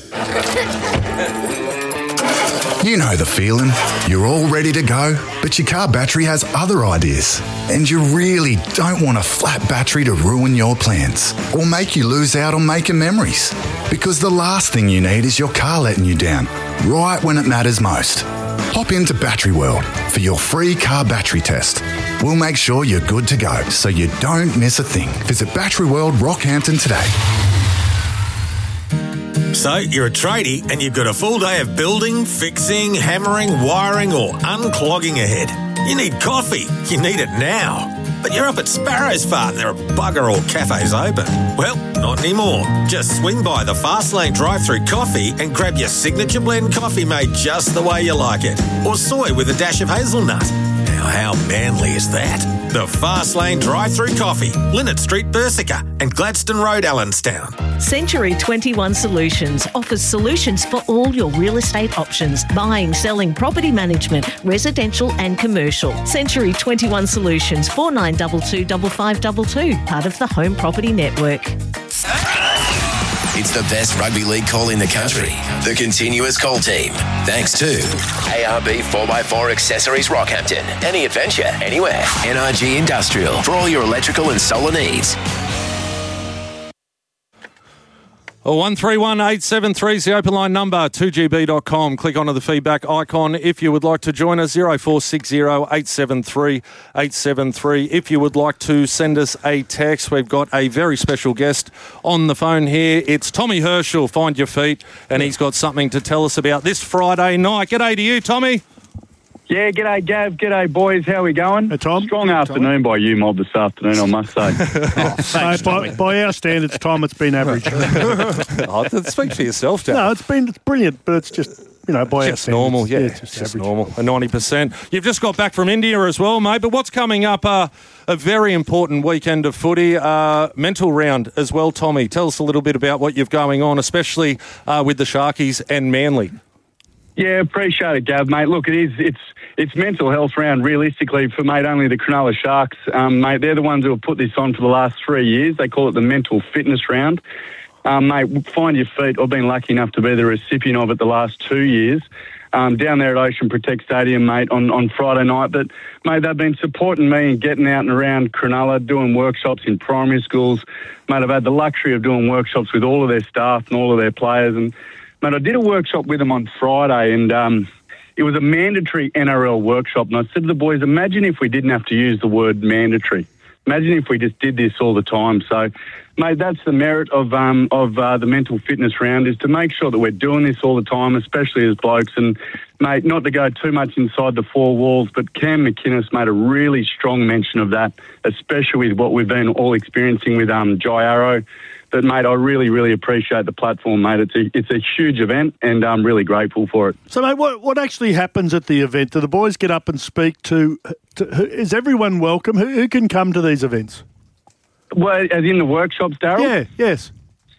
You know the feeling. You're all ready to go, but your car battery has other ideas. And you really don't want a flat battery to ruin your plans or make you lose out on making memories. Because the last thing you need is your car letting you down, right when it matters most. Hop into Battery World for your free car battery test. We'll make sure you're good to go so you don't miss a thing. Visit Battery World Rockhampton today. So, you're a tradie and you've got a full day of building, fixing, hammering, wiring or unclogging ahead. You need coffee. You need it now. But you're up at Sparrow's Fart and there are bugger all cafes open. Well, not anymore. Just swing by the Fastlane drive-through coffee and grab your signature blend coffee made just the way you like it. Or soy with a dash of hazelnut. Now, how manly is that? The Fastlane drive-through coffee, Linnet Street, Bersica and Gladstone Road, Allenstown. Century twenty-one Solutions offers solutions for all your real estate options, buying, selling, property management, residential and commercial. Century twenty-one Solutions, four nine two two, five five two two, part of the Home Property Network. It's the best rugby league call in the country. The Continuous Call team. Thanks to A R B four by four Accessories Rockhampton. Any adventure, anywhere. N R G Industrial for all your electrical and solar needs. Oh, one three one eight seven three is the open line number, two g b dot com. Click onto the feedback icon if you would like to join us, zero four six zero eight seven three eight seven three. If you would like to send us a text, we've got a very special guest on the phone here. It's Tommy Herschel, Find Your Feet, and he's got something to tell us about this Friday night. G'day to you, Tommy. Yeah, g'day, Gav. G'day, boys. How we going? Hey, Tom. Strong afternoon by you, Mob, this afternoon, I must say. oh, thanks, by, by our standards, Tom, it's been average. oh, speak for yourself, Dan. No, it's been it's brilliant, but it's just, you know, by just our normal, standards. yeah, yeah it's just, just average. normal. A ninety percent. You've just got back from India as well, mate, but what's coming up? Uh, a very important weekend of footy, uh, mental round as well, Tommy. Tell us a little bit about what you've going on, especially uh, with the Sharkies and Manly. Yeah, appreciate it, Gav, mate. Look, it is, it's it's mental health round, realistically, for, mate, only the Cronulla Sharks. Um, mate, they're the ones who have put this on for the last three years. They call it the mental fitness round. Um, mate, find your feet. I've been lucky enough to be the recipient of it the last two years. Um, down there at Ocean Protect Stadium, mate, on, on Friday night. But, mate, they've been supporting me and getting out and around Cronulla, doing workshops in primary schools. Mate, I've had the luxury of doing workshops with all of their staff and all of their players. And, mate, I did a workshop with them on Friday, and um, it was a mandatory N R L workshop. And I said to the boys, imagine if we didn't have to use the word mandatory. Imagine if we just did this all the time. So, mate, that's the merit of um, of uh, the mental fitness round, is to make sure that we're doing this all the time, especially as blokes. And, mate, not to go too much inside the four walls, but Cam McInnes made a really strong mention of that, especially with what we've been all experiencing with um, Jai Arrow. But, mate, I really, really appreciate the platform, mate. It's a, it's a huge event, and I'm really grateful for it. So, mate, what what actually happens at the event? Do the boys get up and speak to... to who, is everyone welcome? Who, who can come to these events? Well, as in the workshops, Darryl? Yeah, yes.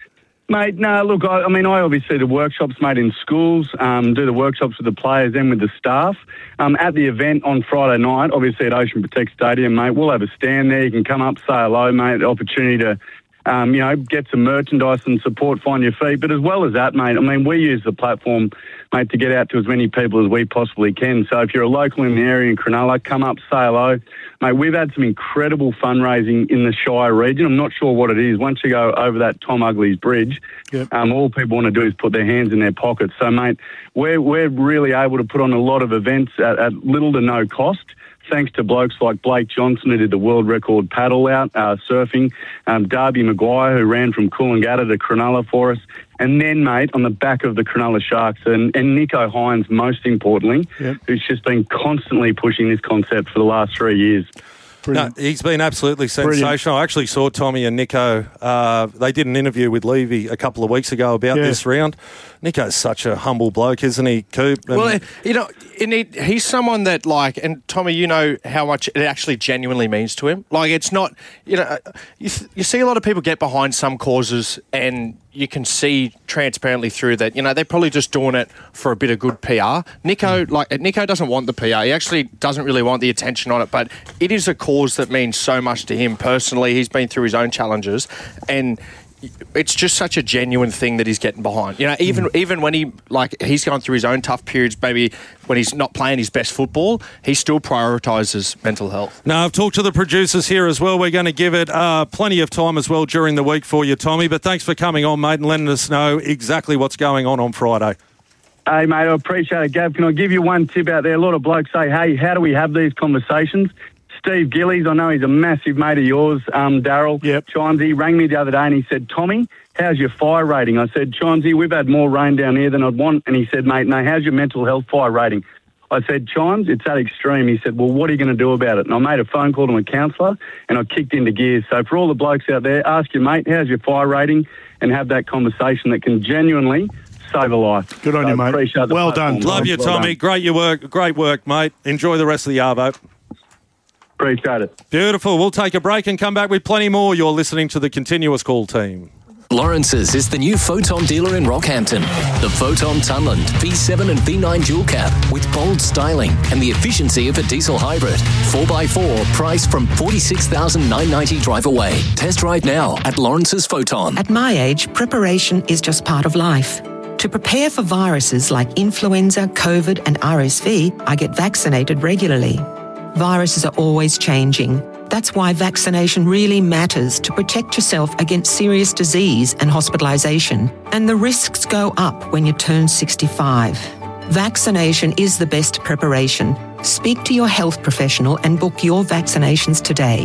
Mate, no, look, I, I mean, I obviously do the workshops, mate, in schools, um, do the workshops with the players and with the staff. Um, at the event on Friday night, obviously at Ocean Protect Stadium, mate, we'll have a stand there. You can come up, say hello, mate, the opportunity to... Um, you know, get some merchandise and support, find your feet. But as well as that, mate, I mean, we use the platform, mate, to get out to as many people as we possibly can. So if you're a local in the area in Cronulla, come up, say hello. Mate, we've had some incredible fundraising in the Shire region. I'm not sure what it is. Once you go over that Tom Ugley's bridge, yep. um, all people want to do is put their hands in their pockets. So, mate, we're, we're really able to put on a lot of events at, at little to no cost. Thanks to blokes like Blake Johnson, who did the world record paddle out, uh, surfing, um, Darby Maguire, who ran from Coolangatta to Cronulla for us, and then, mate, on the back of the Cronulla Sharks, and, and Nico Hines, most importantly, yep. who's just been constantly pushing this concept for the last three years. No, he's been absolutely sensational. Brilliant. I actually saw Tommy and Nico. Uh, they did an interview with Levy a couple of weeks ago about yeah. this round. Nico's such a humble bloke, isn't he, Coop? And well, you know, it, he's someone that, like, and Tommy, you know how much it actually genuinely means to him. Like, it's not, you know, you, you see a lot of people get behind some causes and you can see transparently through that, you know, they're probably just doing it for a bit of good P R. Nico, mm. like, Nico doesn't want the P R. He actually doesn't really want the attention on it, but it is a cause that means so much to him personally. He's been through his own challenges, and it's just such a genuine thing that he's getting behind. You know, even mm. even when he, like, he's going through his own tough periods, maybe when he's not playing his best football, he still prioritises mental health. Now, I've talked to the producers here as well. We're going to give it uh, plenty of time as well during the week for you, Tommy. But thanks for coming on, mate, and letting us know exactly what's going on on Friday. Hey, mate, I appreciate it, Gav. Can I give you one tip out there? A lot of blokes say, hey, how do we have these conversations? Steve Gillies, I know he's a massive mate of yours, um, Darryl. Yep. Chimesy rang me the other day and he said, Tommy, how's your fire rating? I said, Chimesy, we've had more rain down here than I'd want. And he said, mate, no, how's your mental health fire rating? I said, Chimes, it's that extreme. He said, well, what are you going to do about it? And I made a phone call to my counsellor and I kicked into gears. So for all the blokes out there, ask your mate, how's your fire rating? And have that conversation that can genuinely save a life. Good on so you, mate. Appreciate the well platform. done. Love you, well Tommy. Done. Great your work. Great work, mate. Enjoy the rest of the Arvo. Appreciate it. Beautiful. We'll take a break and come back with plenty more. You're listening to the Continuous Call team. Lawrence's is the new Photon dealer in Rockhampton. The Photon Tunland V seven and V nine dual cab with bold styling and the efficiency of a diesel hybrid. four by four, price from forty-six thousand nine hundred ninety drive away. Test drive now at Lawrence's Photon. At my age, preparation is just part of life. To prepare for viruses like influenza, COVID and R S V, I get vaccinated regularly. Viruses are always changing. That's why vaccination really matters to protect yourself against serious disease and hospitalisation. And the risks go up when you turn sixty-five. Vaccination is the best preparation. Speak to your health professional and book your vaccinations today.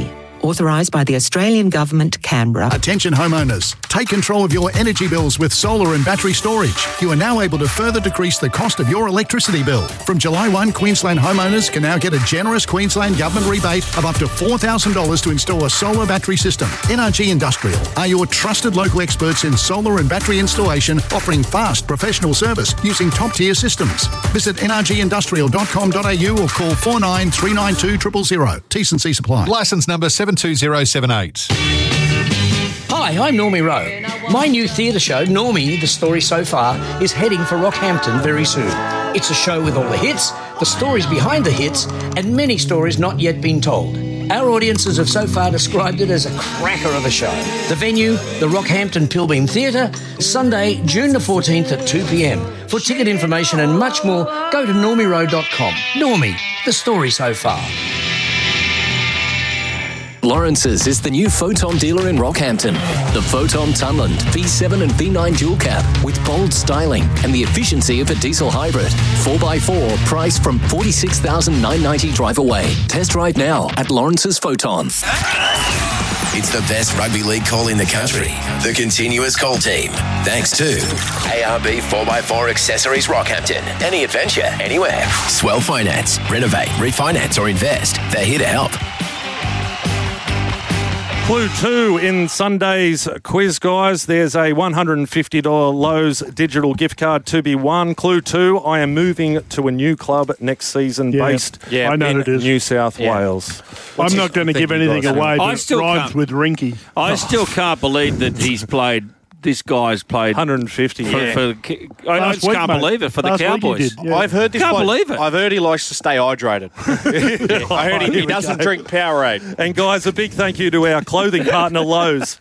Authorised by the Australian Government, Canberra. Attention homeowners, take control of your energy bills with solar and battery storage. You are now able to further decrease the cost of your electricity bill. From July first, Queensland homeowners can now get a generous Queensland Government rebate of up to four thousand dollars to install a solar battery system. N R G Industrial are your trusted local experts in solar and battery installation, offering fast professional service using top-tier systems. Visit n r g industrial dot com dot a u or call four nine three nine two zero zero zero. T's and C's apply. Licence number seven two zero seven eight. Hi, I'm Normie Rowe. My new theatre show, Normie, The Story So Far, is heading for Rockhampton very soon. It's a show with all the hits, the stories behind the hits, and many stories not yet been told. Our audiences have so far described it as a cracker of a show. The venue, the Rockhampton Pilbeam Theatre, Sunday, June the fourteenth at two p m. For ticket information and much more, go to normie rowe dot com. Normie, The Story So Far. Lawrence's is the new Photon dealer in Rockhampton. The Photon Tunland V seven and V nine dual cab with bold styling and the efficiency of a diesel hybrid. four by four, priced from forty-six thousand nine hundred ninety dollars drive away. Test drive now at Lawrence's Photon. It's the best rugby league call in the country. The Continuous Call Team. Thanks to A R B four by four Accessories Rockhampton. Any adventure, anywhere. Swell Finance. Renovate, refinance or invest. They're here to help. Clue two in Sunday's quiz, guys. There's a one hundred fifty dollars Lowe's digital gift card to be won. Clue two, I am moving to a new club next season Yeah. based Yeah, I know in it is. New South Yeah. Wales. I'm not going to give anything away, I but still it rhymes can't- with Rinky. I still can't believe that he's played. This guy's played one hundred fifty. For, Yeah. for the, Ki- I I Last just week, can't mate. believe it for the Last week he Cowboys. did, yeah. I've heard this Can't bloke- believe it. I've heard he likes to stay hydrated. I heard he, he doesn't drink Powerade. And guys, a big thank you to our clothing partner, Lowe's.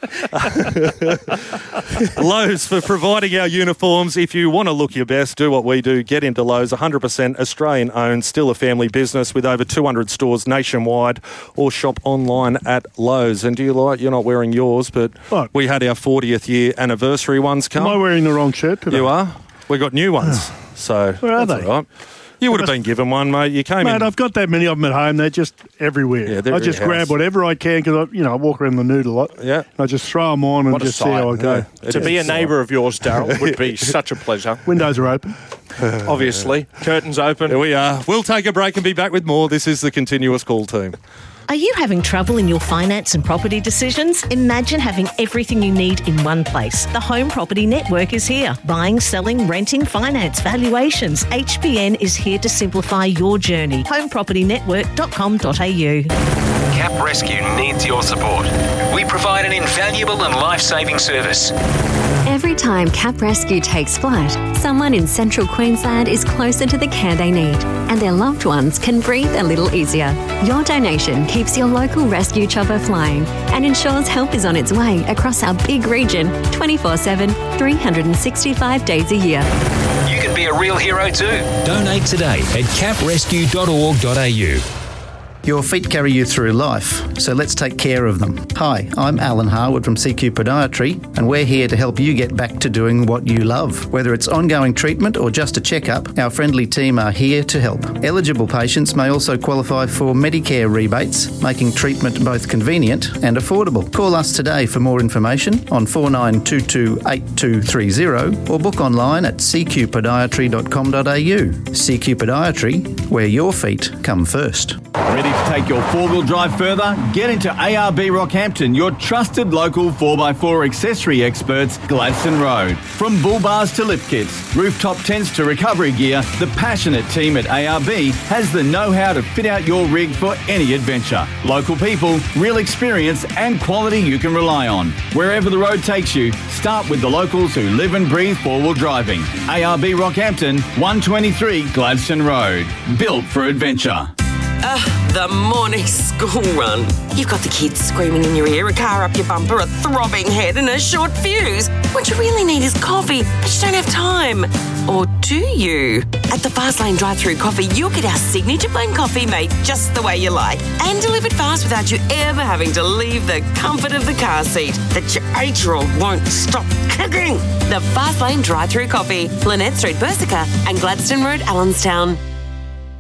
Lowe's for providing our uniforms. If you want to look your best, do what we do. Get into Lowe's, one hundred percent Australian-owned, still a family business with over two hundred stores nationwide, or shop online at Lowe's. And do you like, you're not wearing yours, but What? we had our fortieth year anniversary ones come. Am I wearing the wrong shirt today? You are? We got new ones. So Where are that's they? all right. You would have been given one, mate. You came Mate, in. I've got that many of them at home. They're just everywhere. Yeah, they're I in just your grab house. whatever I can because I, you know, I walk around the nude a lot. Yeah. I just throw them on and What a just see sight. how I go. Yeah. To be a neighbour of yours, Daryl, would be such a pleasure. Windows are open. Obviously. Curtains open. Here we are. We'll take a break and be back with more. This is the Continuous Call Team. Are you having trouble in your finance and property decisions? Imagine having everything you need in one place. The Home Property Network is here. Buying, selling, renting, finance, valuations. H B N is here to simplify your journey. home property network dot com dot a u. Cap Rescue needs your support. We provide an invaluable and life-saving service. Every time Cap Rescue takes flight, someone in central Queensland is closer to the care they need, and their loved ones can breathe a little easier. Your donation keeps your local rescue chopper flying and ensures help is on its way across our big region twenty-four seven, three hundred sixty-five days a year. You can be a real hero too. Donate today at cap rescue dot org dot a u. Your feet carry you through life, so let's take care of them. Hi, I'm Alan Harwood from C Q Podiatry, and we're here to help you get back to doing what you love. Whether it's ongoing treatment or just a checkup, our friendly team are here to help. Eligible patients may also qualify for Medicare rebates, making treatment both convenient and affordable. Call us today for more information on four nine two two, eight two three zero or book online at c q podiatry dot com dot a u. C Q Podiatry, where your feet come first. Ready to take your four-wheel drive further? Get into A R B Rockhampton, your trusted local four by four accessory experts, Gladstone Road. From bull bars to lift kits, rooftop tents to recovery gear, the passionate team at A R B has the know-how to fit out your rig for any adventure. Local people, real experience and quality you can rely on. Wherever the road takes you, start with the locals who live and breathe four-wheel driving. A R B Rockhampton, one twenty-three Gladstone Road. Built for adventure. Ah, the morning school run. You've got the kids screaming in your ear, a car up your bumper, a throbbing head and a short fuse. What you really need is coffee, but you don't have time. Or do you? At the Fastlane drive-through coffee, you'll get our signature blend coffee made just the way you like and delivered fast without you ever having to leave the comfort of the car seat that your eight-year-old won't stop kicking. The Fastlane drive-through coffee, Lynette Street, Bersica and Gladstone Road, Allenstown.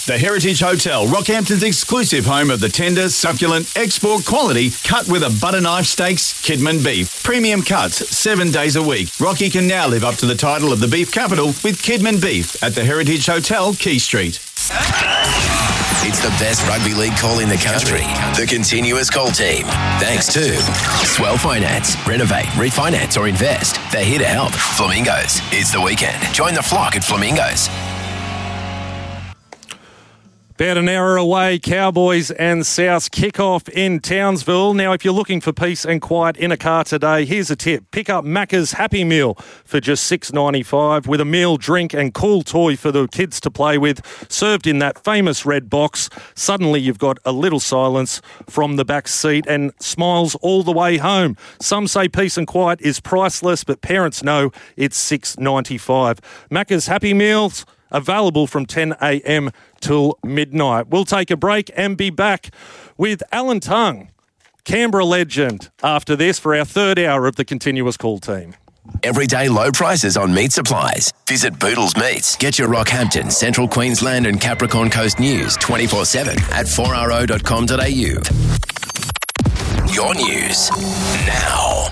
The Heritage Hotel, Rockhampton's exclusive home of the tender, succulent, export quality, cut with a butter knife steaks, Kidman beef. Premium cuts, seven days a week. Rocky can now live up to the title of the beef capital with Kidman beef at the Heritage Hotel, Key Street. It's the best rugby league call in the country. The Continuous Call Team. Thanks to Swell Finance. Renovate, refinance or invest. They're here to help. Flamingos. It's the weekend. Join the flock at Flamingos. About an hour away, Cowboys and Souths kick off in Townsville. Now, if you're looking for peace and quiet in a car today, here's a tip. Pick up Macca's Happy Meal for just six dollars ninety-five with a meal, drink and cool toy for the kids to play with, served in that famous red box. Suddenly you've got a little silence from the back seat and smiles all the way home. Some say peace and quiet is priceless, but parents know it's six dollars ninety-five. Macca's Happy Meals, available from ten a.m. till midnight. We'll take a break and be back with Alan Tongue, Canberra legend, after this for our third hour of the Continuous Call Team. Everyday low prices on meat supplies. Visit Boodle's Meats. Get your Rockhampton, Central Queensland and Capricorn Coast news twenty-four seven at four r o dot com dot a u. Your news now.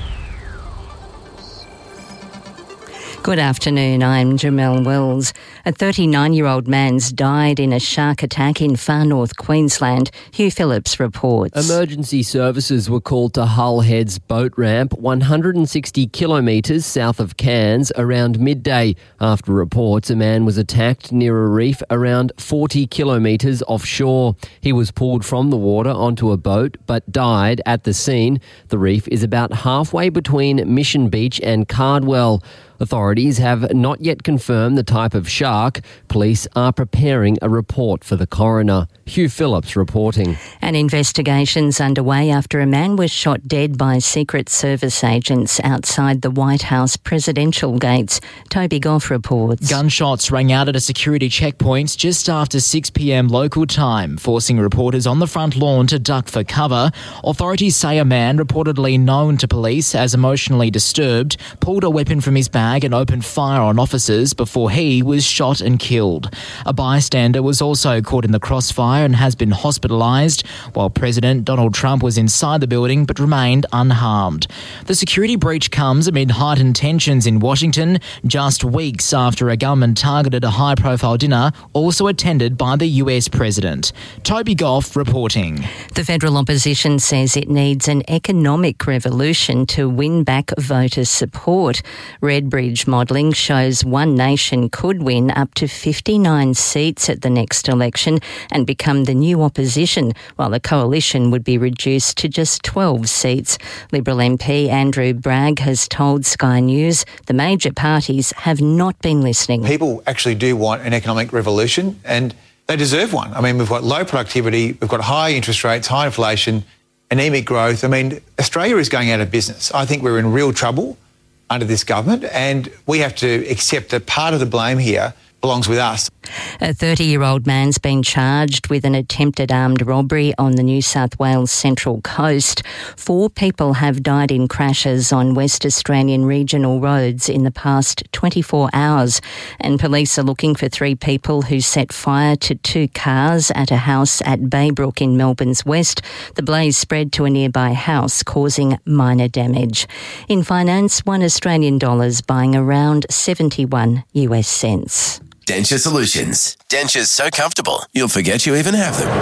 Good afternoon, I'm Jamelle Wells. A thirty-nine-year-old man's died in a shark attack in far north Queensland. Hugh Phillips reports. Emergency services were called to Hull Head's boat ramp, one hundred sixty kilometres south of Cairns, around midday. After reports, a man was attacked near a reef around forty kilometres offshore. He was pulled from the water onto a boat but died at the scene. The reef is about halfway between Mission Beach and Cardwell. Authorities have not yet confirmed the type of shark. Police are preparing a report for the coroner. Hugh Phillips reporting. An investigation's underway after a man was shot dead by Secret Service agents outside the White House presidential gates. Toby Goff reports. Gunshots rang out at a security checkpoint just after six p.m. local time, forcing reporters on the front lawn to duck for cover. Authorities say a man, reportedly known to police as emotionally disturbed, pulled a weapon from his bag and opened fire on officers before he was shot and killed. A bystander was also caught in the crossfire and has been hospitalised, while President Donald Trump was inside the building but remained unharmed. The security breach comes amid heightened tensions in Washington, just weeks after a gunman targeted a high-profile dinner also attended by the U S President. Toby Goff reporting. The federal opposition says it needs an economic revolution to win back voter support. Redbridge modelling shows One Nation could win up to fifty-nine seats at the next election and become the new opposition, while the coalition would be reduced to just twelve seats. Liberal M P Andrew Bragg has told Sky News the major parties have not been listening. People actually do want an economic revolution and they deserve one. I mean, we've got low productivity, we've got high interest rates, high inflation, anemic growth. I mean, Australia is going out of business. I think we're in real trouble under this government, and we have to accept that part of the blame here belongs with us. A thirty-year-old man's been charged with an attempted armed robbery on the New South Wales Central Coast. Four people have died in crashes on West Australian regional roads in the past twenty-four hours, and police are looking for three people who set fire to two cars at a house at Baybrook in Melbourne's west. The blaze spread to a nearby house, causing minor damage. In finance, one Australian dollar's buying around seventy-one U S cents. Denture Solutions. Dentures so comfortable, you'll forget you even have them.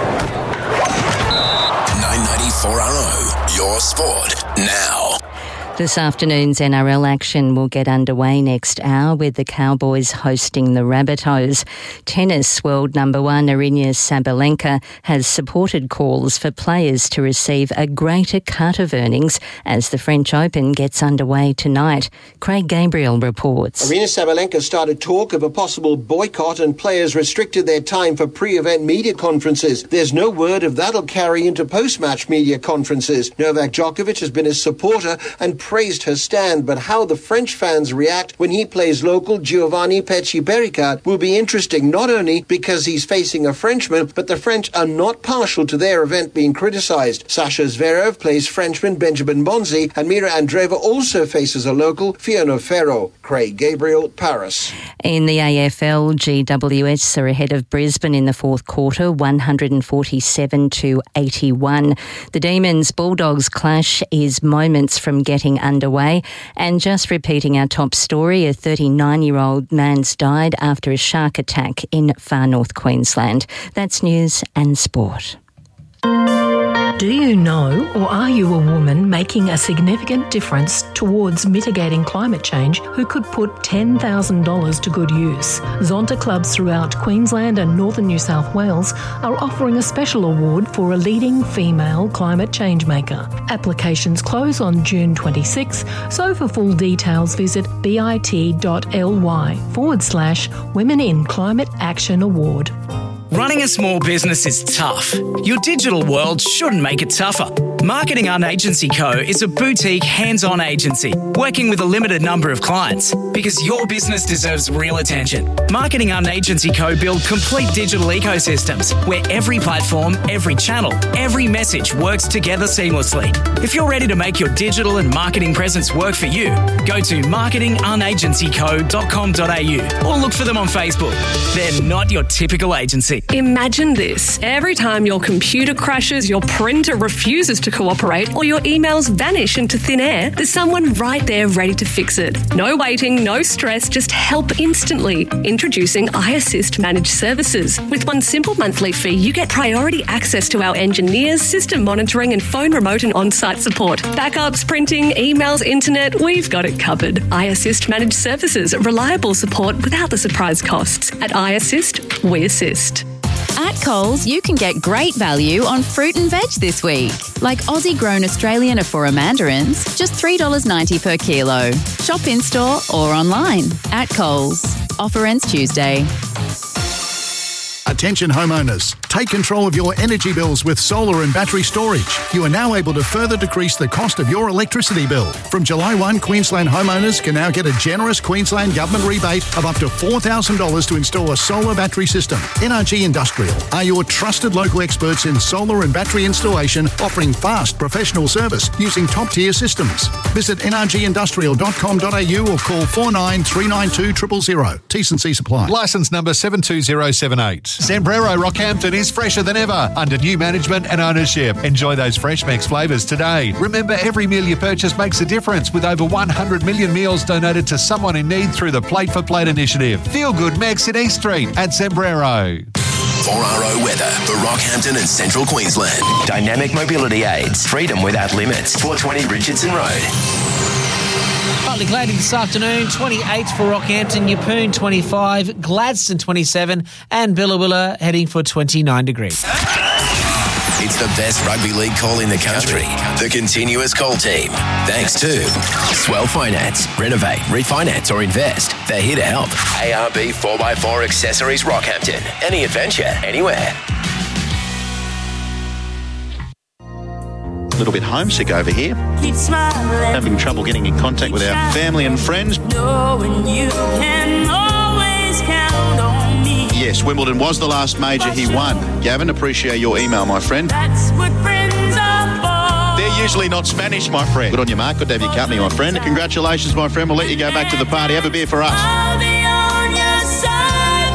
nine ninety-four R O, your sport now. This afternoon's N R L action will get underway next hour with the Cowboys hosting the Rabbitohs. Tennis world number one Aryna Sabalenka has supported calls for players to receive a greater cut of earnings as the French Open gets underway tonight. Craig Gabriel reports. Aryna Sabalenka started talk of a possible boycott and players restricted their time for pre-event media conferences. There's no word if that'll carry into post-match media conferences. Novak Djokovic has been a supporter and praised her stand, but how the French fans react when he plays local Giovanni Pecci-Pericard will be interesting, not only because he's facing a Frenchman, but the French are not partial to their event being criticised. Sasha Zverev plays Frenchman Benjamin Bonzi, and Mira Andreeva also faces a local, Fiona Ferro. Craig Gabriel, Paris. In the A F L, G W S are ahead of Brisbane in the fourth quarter, one forty-seven to eighty-one. The Demons Bulldogs clash is moments from getting underway. And just repeating our top story, a thirty-nine-year-old man's died after a shark attack in far north Queensland. That's news and sport. Do you know, or are you a woman making a significant difference towards mitigating climate change who could put ten thousand dollars to good use? Zonta clubs throughout Queensland and northern New South Wales are offering a special award for a leading female climate change maker. Applications close on June twenty-sixth, so for full details visit bit.ly forward slash Women in Climate Action Award. Running a small business is tough. Your digital world shouldn't make it tougher. Marketing Un Agency Co is a boutique, hands-on agency working with a limited number of clients because your business deserves real attention. Marketing Un Agency Co build complete digital ecosystems where every platform, every channel, every message works together seamlessly. If you're ready to make your digital and marketing presence work for you, go to marketing un agency co dot com dot a u or look for them on Facebook. They're not your typical agency. Imagine this. Every time your computer crashes, your printer refuses to cooperate, or your emails vanish into thin air, there's someone right there ready to fix it. No waiting, no stress, just help instantly. Introducing iAssist Managed Services. With one simple monthly fee, you get priority access to our engineers, system monitoring and phone remote and on-site support. Backups, printing, emails, internet, we've got it covered. iAssist Managed Services. Reliable support without the surprise costs. At iAssist, we assist. At Coles, you can get great value on fruit and veg this week. Like Aussie-grown Australian Afora mandarins, just three dollars ninety per kilo. Shop in-store or online. At Coles. Offer ends Tuesday. Attention homeowners, take control of your energy bills with solar and battery storage. You are now able to further decrease the cost of your electricity bill. From July first, Queensland homeowners can now get a generous Queensland Government rebate of up to four thousand dollars to install a solar battery system. N R G Industrial are your trusted local experts in solar and battery installation, offering fast professional service using top-tier systems. Visit n r g industrial dot com dot a u or call four nine three nine two zero zero zero. T's and C's apply. Licence number seven two zero seven eight. Sembrero Rockhampton is fresher than ever under new management and ownership. Enjoy those fresh Mex flavours today. Remember, every meal you purchase makes a difference with over one hundred million meals donated to someone in need through the Plate for Plate initiative. Feel good Mex in East Street at Sembrero. four R O weather for Rockhampton and Central Queensland. Dynamic mobility aids. Freedom without limits. four twenty Richardson Road. Partly cloudy this afternoon, twenty-eight for Rockhampton, Yeppoon twenty-five, Gladstone twenty-seven, and Billawilla heading for twenty-nine degrees. It's the best rugby league call in the country. The Continuous Call Team. Thanks to Swell Finance. Renovate, refinance or invest. They're here to help. A R B four by four Accessories Rockhampton. Any adventure, anywhere. A little bit homesick over here. Keep smiling. Having trouble getting in contact with our family and friends. Knowing you can always count on me. Yes, Wimbledon was the last major he won. Gavin, appreciate your email, my friend. That's what friends are for. They're usually not Spanish, my friend. Good on you, Mark. Good to have your company, my friend. Congratulations, my friend. We'll let you go back to the party. Have a beer for us. I'll be on your side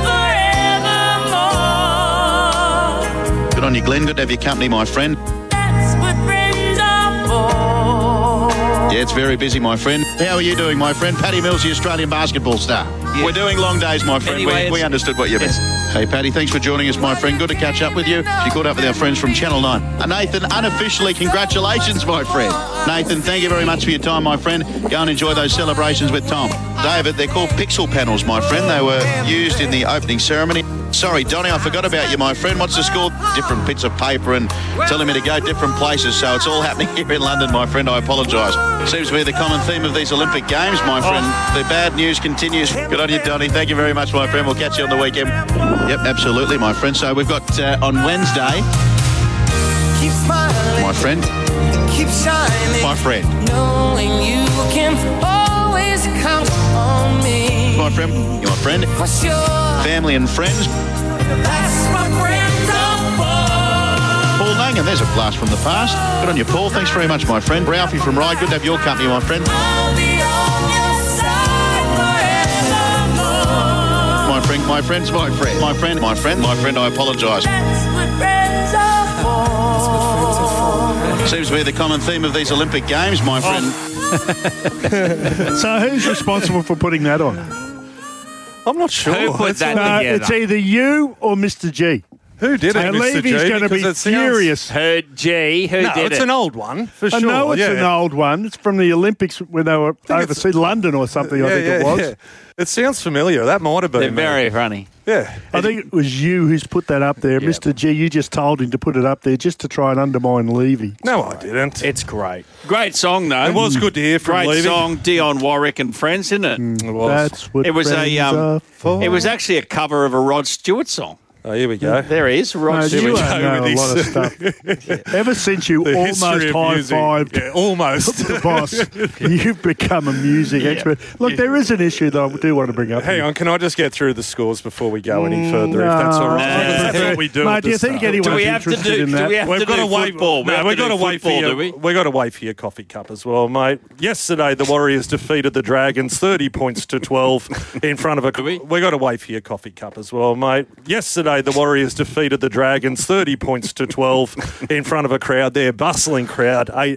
forevermore. Good on you, Glenn. Good to have your company, my friend. That's what friends are for. Yeah, it's very busy, my friend. How are you doing, my friend? Paddy Mills, the Australian basketball star. Yeah. We're doing long days, my friend. Anyway, we, we understood what you meant. Yes. Hey, Paddy, thanks for joining us, my friend. Good to catch up with you. She caught up with our friends from Channel nine. And Nathan, unofficially, congratulations, my friend. Nathan, thank you very much for your time, my friend. Go and enjoy those celebrations with Tom. David, they're called pixel panels, my friend. They were used in the opening ceremony. Sorry, Donny, I forgot about you, my friend. What's the score? Different bits of paper and telling me to go different places. So it's all happening here in London, my friend. I apologise. Seems to be the common theme of these Olympic Games, my friend. The bad news continues. Good on you, Donny. Thank you very much, my friend. We'll catch you on the weekend. Yep, absolutely, my friend. So we've got uh, on Wednesday, my friend. Keep shining. My friend. Knowing you can always count on me. My friend. You're my friend. For sure. Family and friends. That's what friends are for. Paul Langan, there's a blast from the past. Good on you, Paul. Thanks very much, my friend. Ralphie from Rye, good to have your company, my friend. I'll be on your side forevermore. My friend, my friend's my friend. My friend, my friend, my friend, I apologise. That's what friends are for. That's what friends are for. Seems to be the common theme of these Olympic Games, my friend. So who's responsible for putting that on? I'm not sure. Who put That's that all- No, together? it's either you or Mister G. Who did it, And Mister G? Levy's going to Because be it sounds- furious. Who, G? Who No, did it's it? an old one, for I sure. know it's yeah. an old one. It's from the Olympics when they were overseas, London or something, I Yeah, think yeah, it was. yeah. It sounds familiar. That might have been. They're me. very funny. Yeah. I think it was you who's put that up there. Mister G, you just told him to put it up there just to try and undermine Levy. No, I didn't. It's great. Great song, though. It was good to hear from Great Levy. song, Dionne Warwick and Friends, isn't it? It was. That's what It was friends a. Um, are for. it was actually a cover of a Rod Stewart song. Oh, here we go. There he is, Rod No, Stewart. you we don't go know with a lot of this. stuff. Ever since you The almost history of music. high-fived Yeah, almost. the boss, you've become a music expert. Look, there is an issue that I do want to bring up. Hang on, can I just get through the scores before we go any further, if that's all right? No. Because that's what we do. Mate, at do you the think start. anyone's Do we have to interested do? in Do that? we have We've to got do to wait. football? We No, have we've to got do to wait for football, your. do we? We've got to wait for your coffee cup as well, mate. Yesterday, the Warriors defeated the Dragons, thirty points to twelve, in front of a. we? We've got to wait for your coffee cup as well, mate. Yesterday, the Warriors defeated the Dragons, thirty points to twelve, in front of a crowd there, bustling crowd,